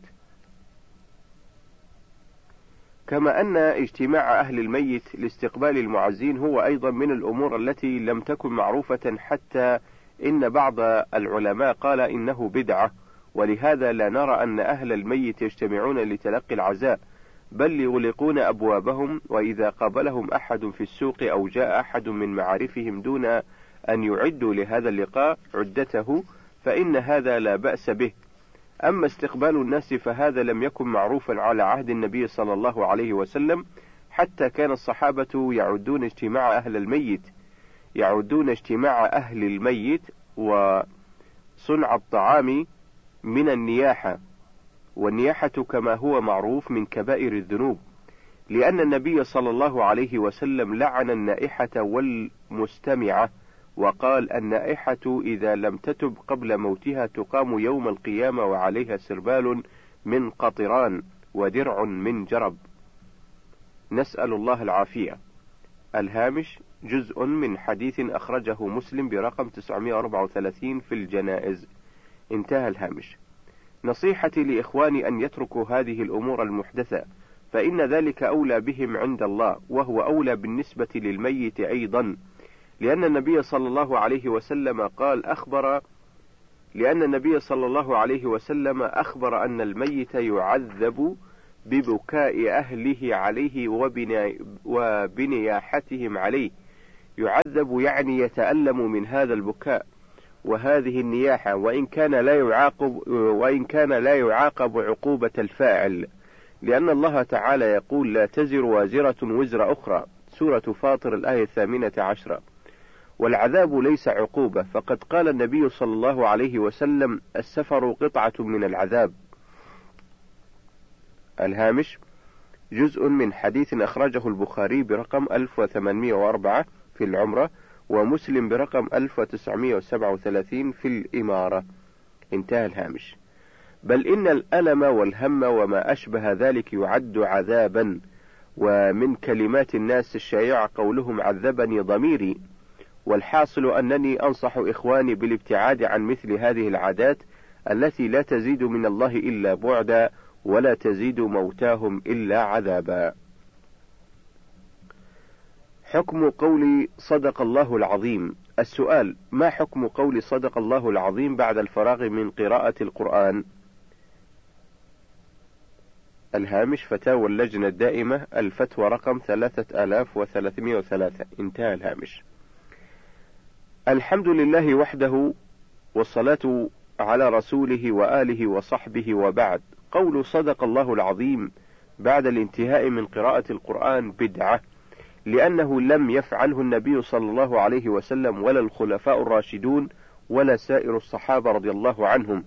كما أن اجتماع أهل الميت لاستقبال المعزين هو أيضا من الأمور التي لم تكن معروفة، حتى إن بعض العلماء قال إنه بدعة، ولهذا لا نرى أن أهل الميت يجتمعون لتلقي العزاء، بل يغلقون أبوابهم، وإذا قابلهم أحد في السوق أو جاء أحد من معارفهم دون أن يعدوا لهذا اللقاء عدته فإن هذا لا بأس به. أما استقبال الناس فهذا لم يكن معروفا على عهد النبي صلى الله عليه وسلم، حتى كان الصحابة يعدون اجتماع أهل الميت يعدون اجتماع أهل الميت وصنع الطعام من النياحة، والنياحة كما هو معروف من كبائر الذنوب، لأن النبي صلى الله عليه وسلم لعن النائحة والمستمعة، وقال: النائحة إذا لم تتب قبل موتها تقام يوم القيامة وعليها سربال من قطران ودرع من جرب. نسأل الله العافية. الهامش: جزء من حديث أخرجه مسلم برقم تسعمائة وأربعة وثلاثين في الجنائز. انتهى الهامش. نصيحتي لإخواني أن يتركوا هذه الأمور المحدثة، فإن ذلك أولى بهم عند الله، وهو أولى بالنسبة للميت أيضا، لأن النبي صلى الله عليه وسلم قال أخبر لأن النبي صلى الله عليه وسلم أخبر أن الميت يعذب ببكاء أهله عليه وبنياحتهم عليه. يعذب يعني يتألم من هذا البكاء وهذه النياحة، وإن كان لا يعاقب وإن كان لا يعاقب عقوبة الفاعل، لأن الله تعالى يقول: لا تزر وازرة وزر أخرى، سورة فاطر الآية الثامنة عشرة. والعذاب ليس عقوبة، فقد قال النبي صلى الله عليه وسلم: السفر قطعة من العذاب. الهامش: جزء من حديث أخرجه البخاري برقم ألف وثمانمائة وأربعة في العمرة، ومسلم برقم ألف وتسعمائة وسبعة وثلاثين في الإمارة. انتهى الهامش. بل إن الألم والهم وما أشبه ذلك يعد عذابا. ومن كلمات الناس الشائعة قولهم: عذبني ضميري. والحاصل أنني أنصح إخواني بالابتعاد عن مثل هذه العادات التي لا تزيد من الله إلا بعدا، ولا تزيد موتاهم إلا عذابا. حكم قول صدق الله العظيم. السؤال: ما حكم قول صدق الله العظيم بعد الفراغ من قراءة القرآن؟ الهامش: فتاوى اللجنة الدائمة، الفتوى رقم ثلاثة آلاف وثلاثمائة وثلاثة. انتهى الهامش. الحمد لله وحده، والصلاة على رسوله وآله وصحبه، وبعد. قول صدق الله العظيم بعد الانتهاء من قراءة القرآن بدعة، لأنه لم يفعله النبي صلى الله عليه وسلم ولا الخلفاء الراشدون ولا سائر الصحابة رضي الله عنهم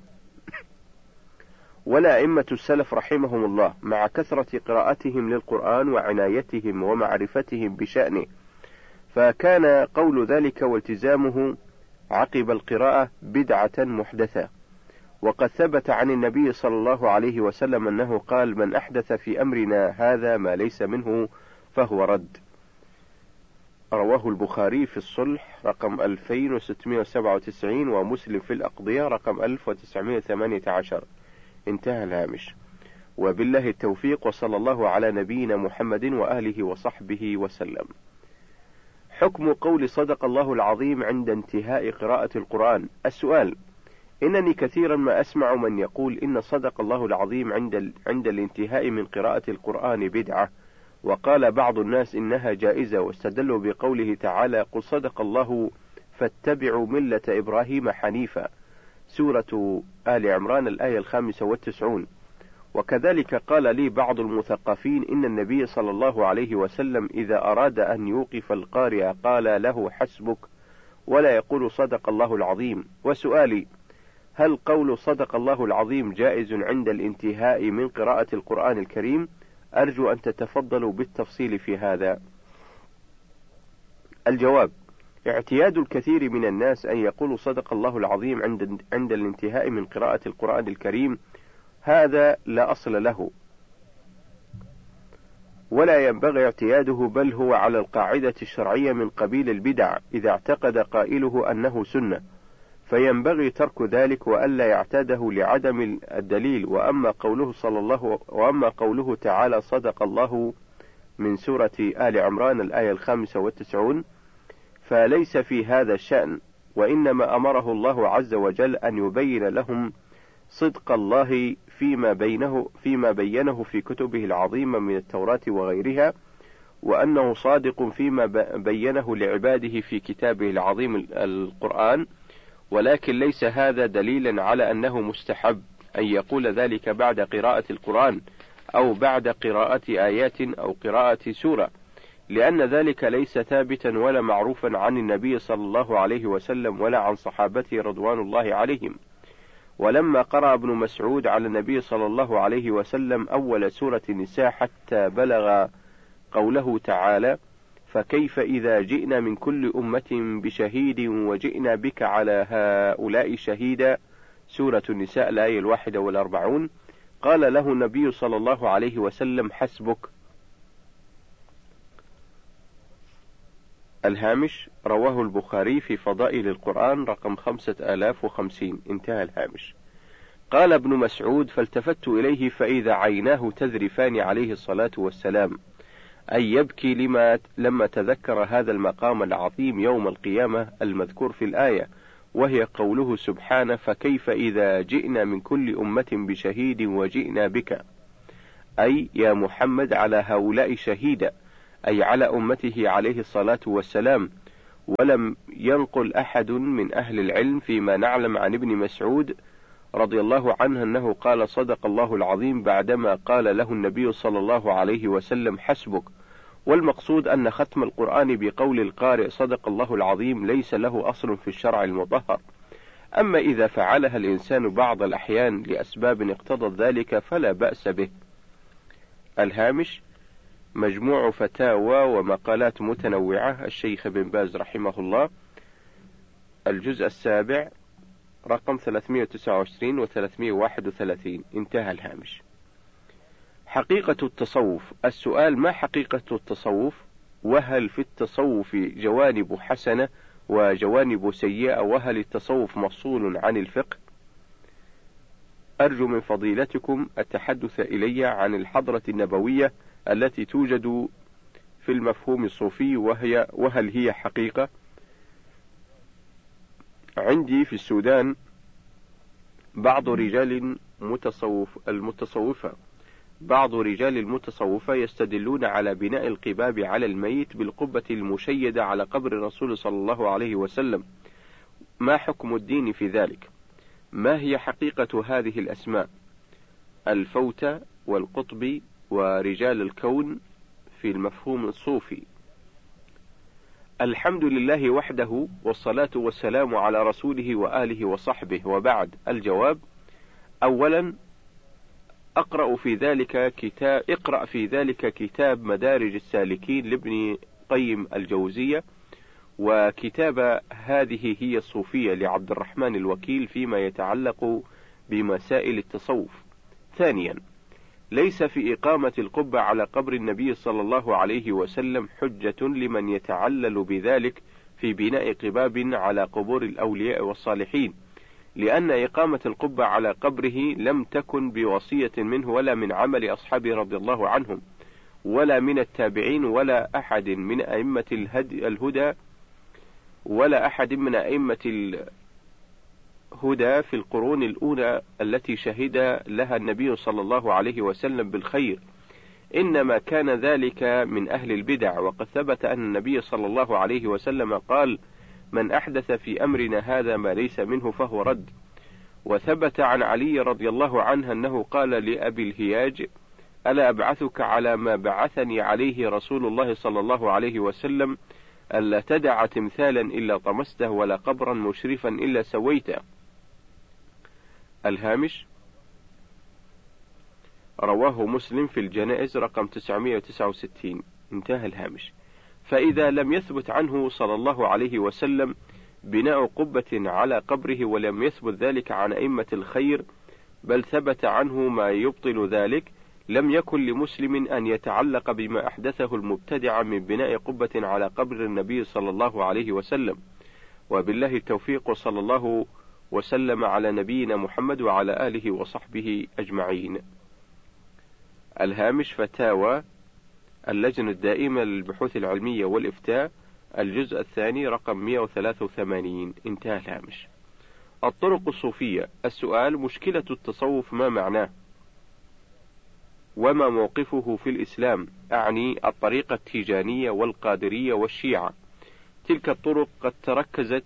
ولا أئمة السلف رحمهم الله، مع كثرة قراءتهم للقرآن وعنايتهم ومعرفتهم بشأنه، فكان قول ذلك والتزامه عقب القراءة بدعة محدثة. وقد ثبت عن النبي صلى الله عليه وسلم أنه قال: من أحدث في أمرنا هذا ما ليس منه فهو رد. رواه البخاري في الصلح رقم ألفين وستمائة وسبعة وتسعين، ومسلم في الأقضية رقم ألف وتسعمائة وثمانية عشر. انتهى الهامش. وبالله التوفيق، وصلى الله على نبينا محمد وآله وصحبه وسلم. حكم قول صدق الله العظيم عند انتهاء قراءة القرآن. السؤال: إنني كثيرا ما أسمع من يقول إن صدق الله العظيم عند عند الانتهاء من قراءة القرآن بدعة، وقال بعض الناس إنها جائزة، واستدلوا بقوله تعالى: قل صدق الله فاتبعوا ملة إبراهيم حنيفا، سورة آل عمران الآية الخامسة والتسعون. وكذلك قال لي بعض المثقفين إن النبي صلى الله عليه وسلم إذا أراد أن يوقف القارئ قال له: حسبك، ولا يقول صدق الله العظيم. وسؤالي: هل قول صدق الله العظيم جائز عند الانتهاء من قراءة القرآن الكريم؟ أرجو أن تتفضلوا بالتفصيل في هذا. الجواب: اعتياد الكثير من الناس أن يقولوا صدق الله العظيم عند عند الانتهاء من قراءة القرآن الكريم، هذا لا أصل له ولا ينبغي اعتياده، بل هو على القاعدة الشرعية من قبيل البدع إذا اعتقد قائله أنه سنة، فينبغي ترك ذلك وألا يعتاده لعدم الدليل. وأما قوله صلى الله وأما قوله تعالى: صدق الله، من سورة آل عمران الآية الخامسة والتسعون، فليس في هذا الشأن، وإنما أمره الله عز وجل أن يبين لهم صدق الله فيما بينه فيما بينه في كتبه العظيمة من التوراة وغيرها، وأنه صادق فيما بينه لعباده في كتابه العظيم القرآن، ولكن ليس هذا دليلا على أنه مستحب أن يقول ذلك بعد قراءة القرآن أو بعد قراءة آيات أو قراءة سورة، لأن ذلك ليس ثابتا ولا معروفا عن النبي صلى الله عليه وسلم ولا عن صحابته رضوان الله عليهم. ولما قرأ ابن مسعود على النبي صلى الله عليه وسلم أول سورة النساء حتى بلغ قوله تعالى: فكيف إذا جئنا من كل أمة بشهيد وجئنا بك على هؤلاء شهيدا، سورة النساء الآية الواحدة والأربعون، قال له النبي صلى الله عليه وسلم: حسبك. الهامش: رواه البخاري في فضائل القرآن رقم خمسة آلاف وخمسين. انتهى الهامش. قال ابن مسعود: فالتفت إليه فإذا عيناه تذرفان عليه الصلاة والسلام، أي يبكي لما لما تذكر هذا المقام العظيم يوم القيامة المذكور في الآية، وهي قوله سبحانه: فكيف إذا جئنا من كل أمة بشهيد وجئنا بك، أي يا محمد على هؤلاء شهيدا، أي على أمته عليه الصلاة والسلام. ولم ينقل أحد من أهل العلم فيما نعلم عن ابن مسعود رضي الله عنه أنه قال صدق الله العظيم بعدما قال له النبي صلى الله عليه وسلم حسبك. والمقصود أن ختم القرآن بقول القارئ صدق الله العظيم ليس له أصل في الشرع المطهر، أما إذا فعلها الإنسان بعض الأحيان لأسباب اقتضت ذلك فلا بأس به. الهامش: مجموع فتاوى ومقالات متنوعة الشيخ بن باز رحمه الله، الجزء السابع رقم ثلاثمائة وتسعة وعشرين و ثلاثمائة وواحد وثلاثين. انتهى الهامش. حقيقة التصوف. السؤال: ما حقيقة التصوف؟ وهل في التصوف جوانب حسنة وجوانب سيئة؟ وهل التصوف مفصول عن الفقه؟ أرجو من فضيلتكم التحدث إلي عن الحضرة النبوية التي توجد في المفهوم الصوفي، وهي وهل هي حقيقة؟ عندي في السودان بعض رجال متصوف المتصوفة بعض رجال المتصوفة يستدلون على بناء القباب على الميت بالقبة المشيدة على قبر الرسول صلى الله عليه وسلم. ما حكم الدين في ذلك؟ ما هي حقيقة هذه الأسماء؟ الفوتى والقطب ورجال الكون في المفهوم الصوفي. الحمد لله وحده، والصلاة والسلام على رسوله وآله وصحبه، وبعد. الجواب: أولا أقرأ في ذلك كتاب اقرأ في ذلك كتاب مدارج السالكين لابن قيم الجوزية، وكتاب هذه هي الصوفية لعبد الرحمن الوكيل فيما يتعلق بمسائل التصوف. ثانيا، ليس في إقامة القبة على قبر النبي صلى الله عليه وسلم حجة لمن يتعلل بذلك في بناء قباب على قبور الأولياء والصالحين، لأن إقامة القبة على قبره لم تكن بوصية منه ولا من عمل أصحابه رضي الله عنهم ولا من التابعين ولا أحد من أئمة الهدى ولا أحد من أئمة الهدى في القرون الأولى التي شهد لها النبي صلى الله عليه وسلم بالخير، إنما كان ذلك من أهل البدع. وقد ثبت أن النبي صلى الله عليه وسلم قال: من أحدث في أمرنا هذا ما ليس منه فهو رد. وثبت عن علي رضي الله عنه أنه قال لأبي الهياج: ألا أبعثك على ما بعثني عليه رسول الله صلى الله عليه وسلم، ألا تدع تمثالا إلا طمسته ولا قبرا مشرفا إلا سويته. الهامش: رواه مسلم في الجنائز رقم تسعمائة وتسعة وستين. انتهى الهامش. فإذا لم يثبت عنه صلى الله عليه وسلم بناء قبة على قبره، ولم يثبت ذلك عن أئمة الخير، بل ثبت عنه ما يبطل ذلك، لم يكن لمسلم أن يتعلق بما أحدثه المبتدع من بناء قبة على قبر النبي صلى الله عليه وسلم. وبالله التوفيق، صلى الله وسلم على نبينا محمد وعلى آله وصحبه أجمعين. الهامش: فتاوى اللجنة الدائمة للبحوث العلمية والإفتاء، الجزء الثاني رقم مئة وثلاثة وثمانين. انتهى الهامش. الطرق الصوفية. السؤال: مشكلة التصوف ما معناه؟ وما موقفه في الإسلام؟ أعني الطريقة التيجانية والقادرية والشيعة. تلك الطرق قد تركزت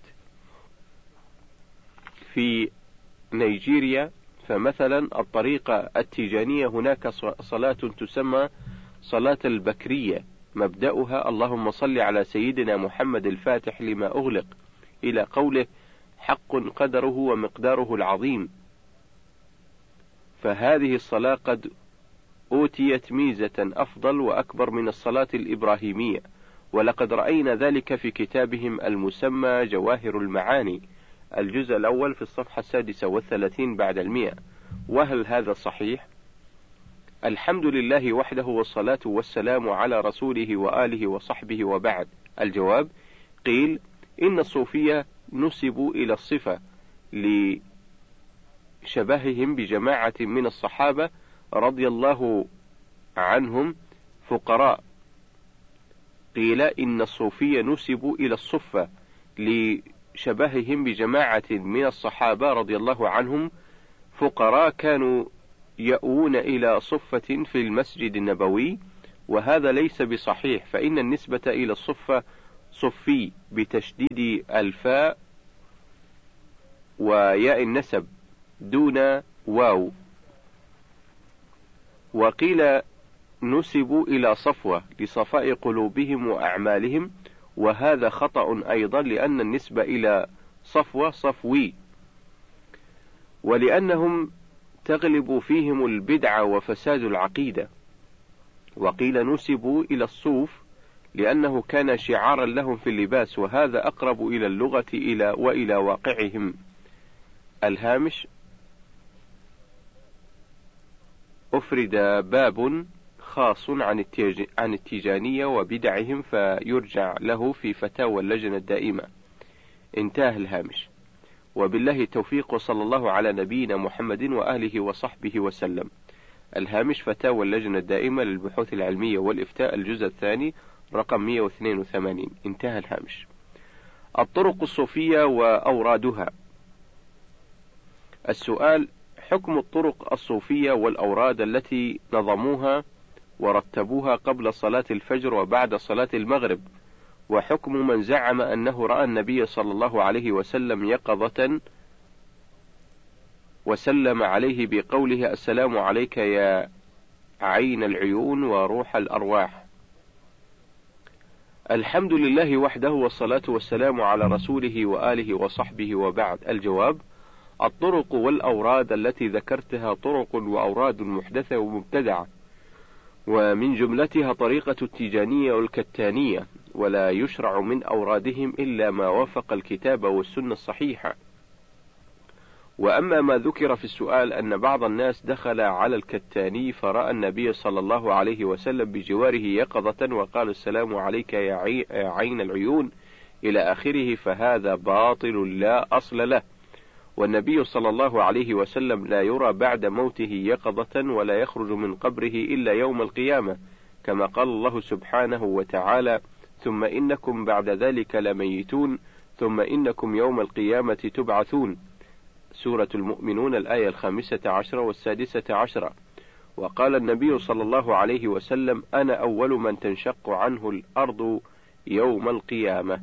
في نيجيريا، فمثلا الطريقة التيجانية هناك صلاة تسمى صلاة البكرية، مبدأها اللهم صل على سيدنا محمد الفاتح لما أغلق إلى قوله حق قدره ومقداره العظيم. فهذه الصلاة قد أوتيت ميزة أفضل وأكبر من الصلاة الإبراهيمية، ولقد رأينا ذلك في كتابهم المسمى جواهر المعاني، الجزء الأول في الصفحة السادسة والثلاثين بعد المئة. وهل هذا صحيح؟ الحمد لله وحده، والصلاة والسلام على رسوله وآله وصحبه، وبعد. الجواب: قيل إن الصوفية نسبوا إلى الصفة لشبههم بجماعة من الصحابة رضي الله عنهم فقراء. قيل إن الصوفية نسبوا إلى الصفة لشبههم بجماعة من الصحابة رضي الله عنهم فقراء كانوا يأوون إلى صفة في المسجد النبوي، وهذا ليس بصحيح، فإن النسبة إلى الصفة صفي بتشديد الفاء وياء النسب دون واو. وقيل نسبوا إلى صفوة لصفاء قلوبهم وأعمالهم، وهذا خطأ أيضا، لأن النسبة إلى صفوة صفوي، ولأنهم تغلب فيهم البدعة وفساد العقيدة. وقيل نسبوا إلى الصوف لأنه كان شعارا لهم في اللباس، وهذا أقرب إلى اللغة إلى وإلى واقعهم. الهامش: أفرد باب خاص عن عن التيجانية وبدعهم فيرجع له في فتاوى اللجنة الدائمة. انتهى الهامش. وبالله التوفيق، وصلى الله على نبينا محمد وآله وصحبه وسلم. الهامش: فتاوى اللجنة الدائمة للبحوث العلمية والإفتاء، الجزء الثاني، رقم مئة واثنين وثمانين. انتهى الهامش. الطرق الصوفية وأورادها. السؤال: حكم الطرق الصوفية والأوراد التي نظموها ورتبوها قبل صلاة الفجر وبعد صلاة المغرب، وحكم من زعم أنه رأى النبي صلى الله عليه وسلم يقظة وسلم عليه بقوله: السلام عليك يا عين العيون وروح الأرواح. الحمد لله وحده، والصلاة والسلام على رسوله وآله وصحبه، وبعد. الجواب: الطرق والأوراد التي ذكرتها طرق وأوراد محدثة ومبتدعة، ومن جملتها طريقة التيجانية والكتانية، ولا يشرع من أورادهم إلا ما وافق الكتاب والسنة الصحيحة. وأما ما ذكر في السؤال أن بعض الناس دخل على الكتاني فرأى النبي صلى الله عليه وسلم بجواره يقظة وقال: السلام عليك يا عين العيون إلى آخره، فهذا باطل لا أصل له، والنبي صلى الله عليه وسلم لا يرى بعد موته يقظة ولا يخرج من قبره إلا يوم القيامة، كما قال الله سبحانه وتعالى: ثم إنكم بعد ذلك لميتون ثم إنكم يوم القيامة تبعثون. سورة المؤمنون الآية الخامسة عشرة والسادسة عشرة. وقال النبي صلى الله عليه وسلم: أنا أول من تنشق عنه الأرض يوم القيامة.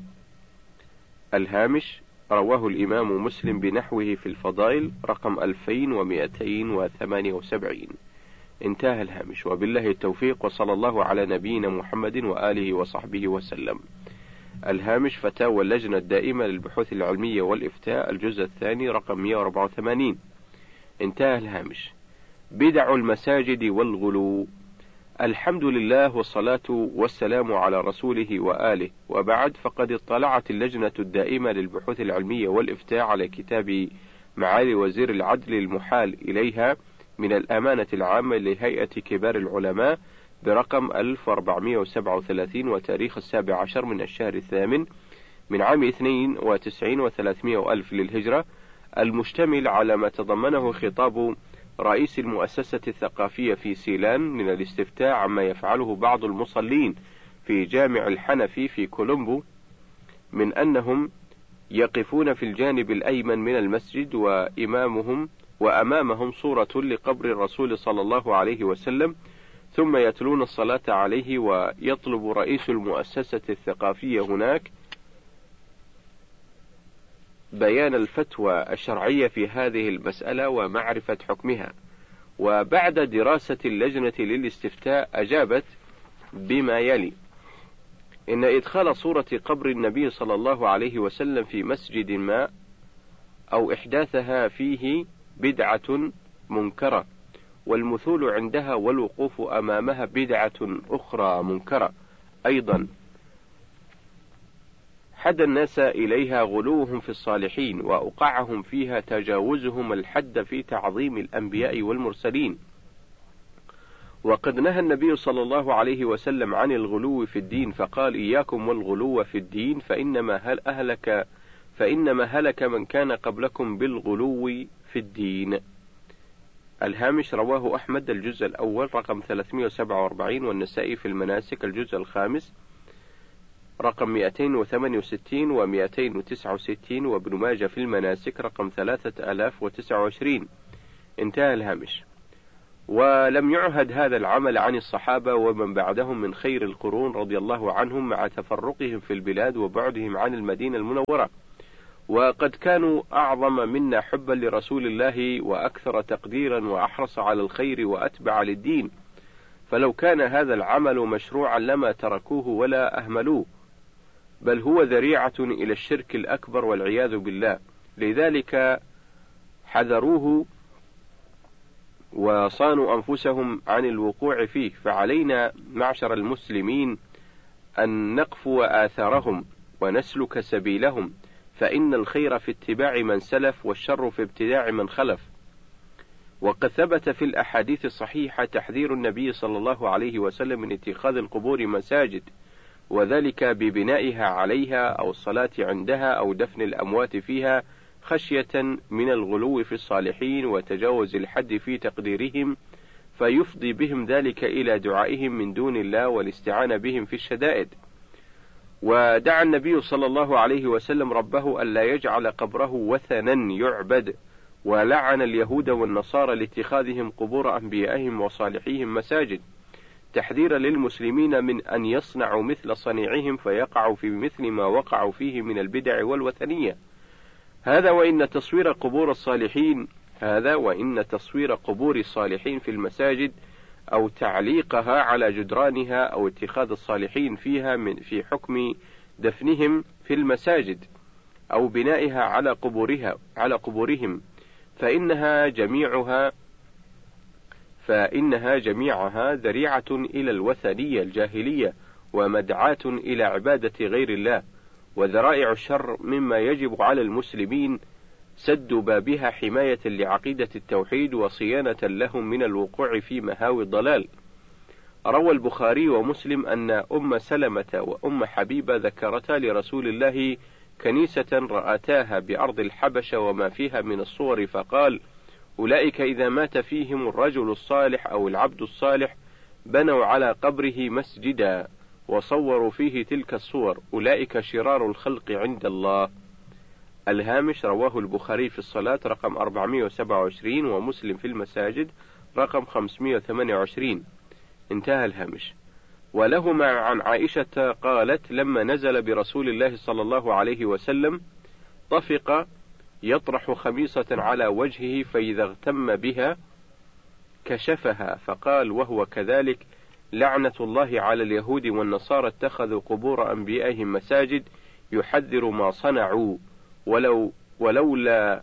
الهامش: رواه الإمام مسلم بنحوه في الفضائل، رقم ألفين ومئتين وثمانية وسبعين. انتهى الهامش. وبالله التوفيق، وصلى الله على نبينا محمد وآله وصحبه وسلم. الهامش: فتاوى اللجنة الدائمة للبحوث العلمية والإفتاء، الجزء الثاني، رقم مئة وأربعة وثمانين. انتهى الهامش. بدع المساجد والغلو. الحمد لله، والصلاة والسلام على رسوله وآله، وبعد. فقد اطلعت اللجنة الدائمة للبحوث العلمية والإفتاء على كتاب معالي وزير العدل المحال إليها من الأمانة العامة لهيئة كبار العلماء برقم ألف وأربعمئة وسبعة وثلاثين، وتاريخ السابع عشر من الشهر الثامن من عام اثنين وتسعين وثلاثمائة وألف للهجرة، المشتمل على ما تضمنه خطاب رئيس المؤسسة الثقافية في سيلان من الاستفتاء عما يفعله بعض المصلين في جامع الحنفي في كولومبو، من أنهم يقفون في الجانب الأيمن من المسجد وإمامهم وأمامهم صورة لقبر الرسول صلى الله عليه وسلم، ثم يتلون الصلاة عليه. ويطلب رئيس المؤسسة الثقافية هناك بيان الفتوى الشرعية في هذه المسألة ومعرفة حكمها. وبعد دراسة اللجنة للاستفتاء أجابت بما يلي: إن إدخال صورة قبر النبي صلى الله عليه وسلم في مسجد ما أو إحداثها فيه بدعة منكرة، والمثول عندها والوقوف أمامها بدعة أخرى منكرة أيضا، حد الناس إليها غلوهم في الصالحين، وأوقعهم فيها تجاوزهم الحد في تعظيم الأنبياء والمرسلين. وقد نهى النبي صلى الله عليه وسلم عن الغلو في الدين، فقال: إياكم والغلو في الدين، فإنما هل أهلك فإنما هلك من كان قبلكم بالغلو في في الدين. الهامش رواه أحمد الجزء الأول رقم ثلاثمائة وسبعة وأربعين، والنسائي في المناسك الجزء الخامس رقم مئتين وثمانية وستين ومئتين وتسعة وستين، وابن ماجه في المناسك رقم ثلاثة آلاف وتسعة وعشرين. انتهى الهامش. ولم يعهد هذا العمل عن الصحابة ومن بعدهم من خير القرون رضي الله عنهم، مع تفرقهم في البلاد وبعدهم عن المدينة المنورة، وقد كانوا أعظم منا حبا لرسول الله وأكثر تقديرا وأحرص على الخير وأتبع للدين، فلو كان هذا العمل مشروعا لما تركوه ولا أهملوه، بل هو ذريعة إلى الشرك الأكبر والعياذ بالله، لذلك حذروه وصانوا أنفسهم عن الوقوع فيه. فعلينا معشر المسلمين أن نقفو آثارهم ونسلك سبيلهم، فإن الخير في اتباع من سلف والشر في ابتداع من خلف. وقد ثبت في الأحاديث الصحيحة تحذير النبي صلى الله عليه وسلم من اتخاذ القبور مساجد، وذلك ببنائها عليها أو الصلاة عندها أو دفن الأموات فيها، خشية من الغلو في الصالحين وتجاوز الحد في تقديرهم، فيفضي بهم ذلك إلى دعائهم من دون الله والاستعانة بهم في الشدائد. ودعا النبي صلى الله عليه وسلم ربه ألا يجعل قبره وثنا يعبد، ولعن اليهود والنصارى لاتخاذهم قبور أنبيائهم وصالحيهم مساجد، تحذيرا للمسلمين من أن يصنعوا مثل صنيعهم فيقعوا في مثل ما وقعوا فيه من البدع والوثنية. هذا وإن تصوير قبور الصالحين هذا وإن تصوير قبور الصالحين في المساجد أو تعليقها على جدرانها أو اتخاذ الصالحين فيها من في حكم دفنهم في المساجد أو بنائها على قبورها على قبورهم، فإنها جميعها فإنها جميعها ذريعة إلى الوثنية الجاهلية ومدعاة إلى عبادة غير الله، وذرائع الشر مما يجب على المسلمين سد بابها حماية لعقيدة التوحيد وصيانة لهم من الوقوع في مهاوي الضلال. روى البخاري ومسلم أن أم سلمة وأم حبيبة ذكرتا لرسول الله كنيسة رأتاها بأرض الحبشة وما فيها من الصور، فقال: أولئك إذا مات فيهم الرجل الصالح أو العبد الصالح بنوا على قبره مسجدا وصوروا فيه تلك الصور، أولئك شرار الخلق عند الله. الهامش رواه البخاري في الصلاة رقم أربعمائة وسبعة وعشرين، ومسلم في المساجد رقم خمسمائة وثمانية وعشرين. انتهى الهامش. ولهما عن عائشة قالت: لما نزل برسول الله صلى الله عليه وسلم طفق يطرح خميصة على وجهه، فإذا اغتم بها كشفها، فقال وهو كذلك: لعنة الله على اليهود والنصارى اتخذوا قبور أنبيائهم مساجد، يحذر ما صنعوا، ولو ولولا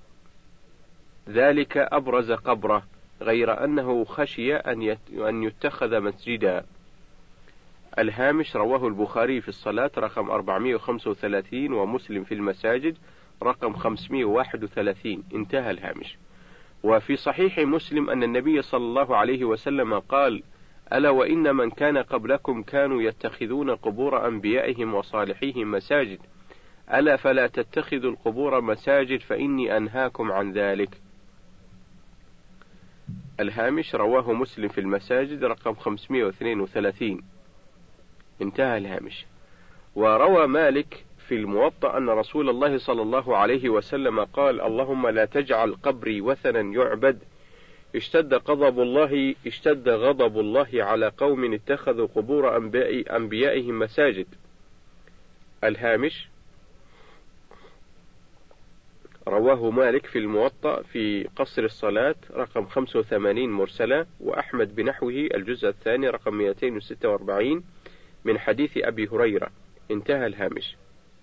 ذلك أبرز قبره، غير أنه خشي أن يتخذ مسجدا. الهامش رواه البخاري في الصلاة رقم أربعمائة وخمسة وثلاثين، ومسلم في المساجد رقم خمسمائة وواحد وثلاثين. انتهى الهامش. وفي صحيح مسلم أن النبي صلى الله عليه وسلم قال: ألا وإن من كان قبلكم كانوا يتخذون قبور أنبيائهم وصالحيهم مساجد، ألا فلا تتخذوا القبور مساجد فإني أنهاكم عن ذلك. الهامش رواه مسلم في المساجد رقم خمسمائة واثنين وثلاثين. انتهى الهامش. وروى مالك في الموطأ أن رسول الله صلى الله عليه وسلم قال: اللهم لا تجعل قبري وثنا يعبد، اشتد غضب الله اشتد غضب الله على قوم اتخذوا قبور أنبياء أنبيائهم مساجد. الهامش رواه مالك في الموطأ في قصر الصلاة رقم خمسة وثمانين مرسلة، وأحمد بنحوه الجزء الثاني رقم مئتين وستة وأربعين من حديث أبي هريرة. انتهى الهامش.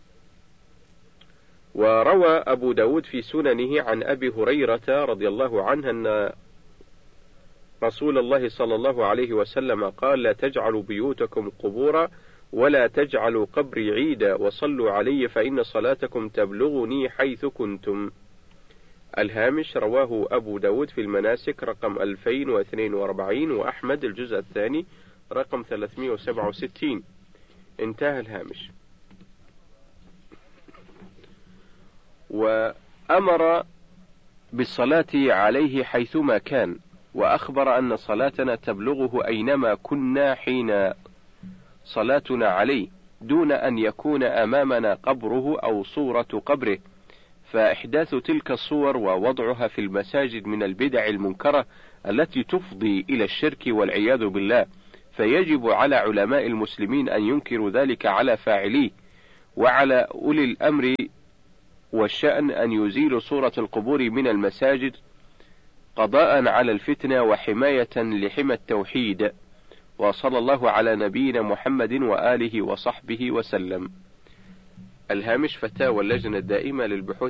وروى أبو داود في سننه عن أبي هريرة رضي الله عنه أن رسول الله صلى الله عليه وسلم قال: لا تجعلوا بيوتكم قبورا ولا تجعلوا قبري عيدا، وصلوا علي فإن صلاتكم تبلغني حيث كنتم. الهامش رواه أبو داود في المناسك رقم ألفين واثنين وأربعين، وأحمد الجزء الثاني رقم ثلاثمائة وسبعة وستين. انتهى الهامش. وأمر بالصلاة عليه حيثما كان، وأخبر أن صلاتنا تبلغه أينما كنا حين صلاتنا عليه، دون أن يكون أمامنا قبره أو صورة قبره، فإحداث تلك الصور ووضعها في المساجد من البدع المنكرة التي تفضي إلى الشرك والعياذ بالله، فيجب على علماء المسلمين أن ينكروا ذلك على فاعليه، وعلى أولي الأمر والشأن أن يزيلوا صورة القبور من المساجد قضاء على الفتنة وحماية لحمى التوحيد. وصلى الله على نبينا محمد وآله وصحبه وسلم. الهامش فتاوى اللجنة الدائمة للبحوث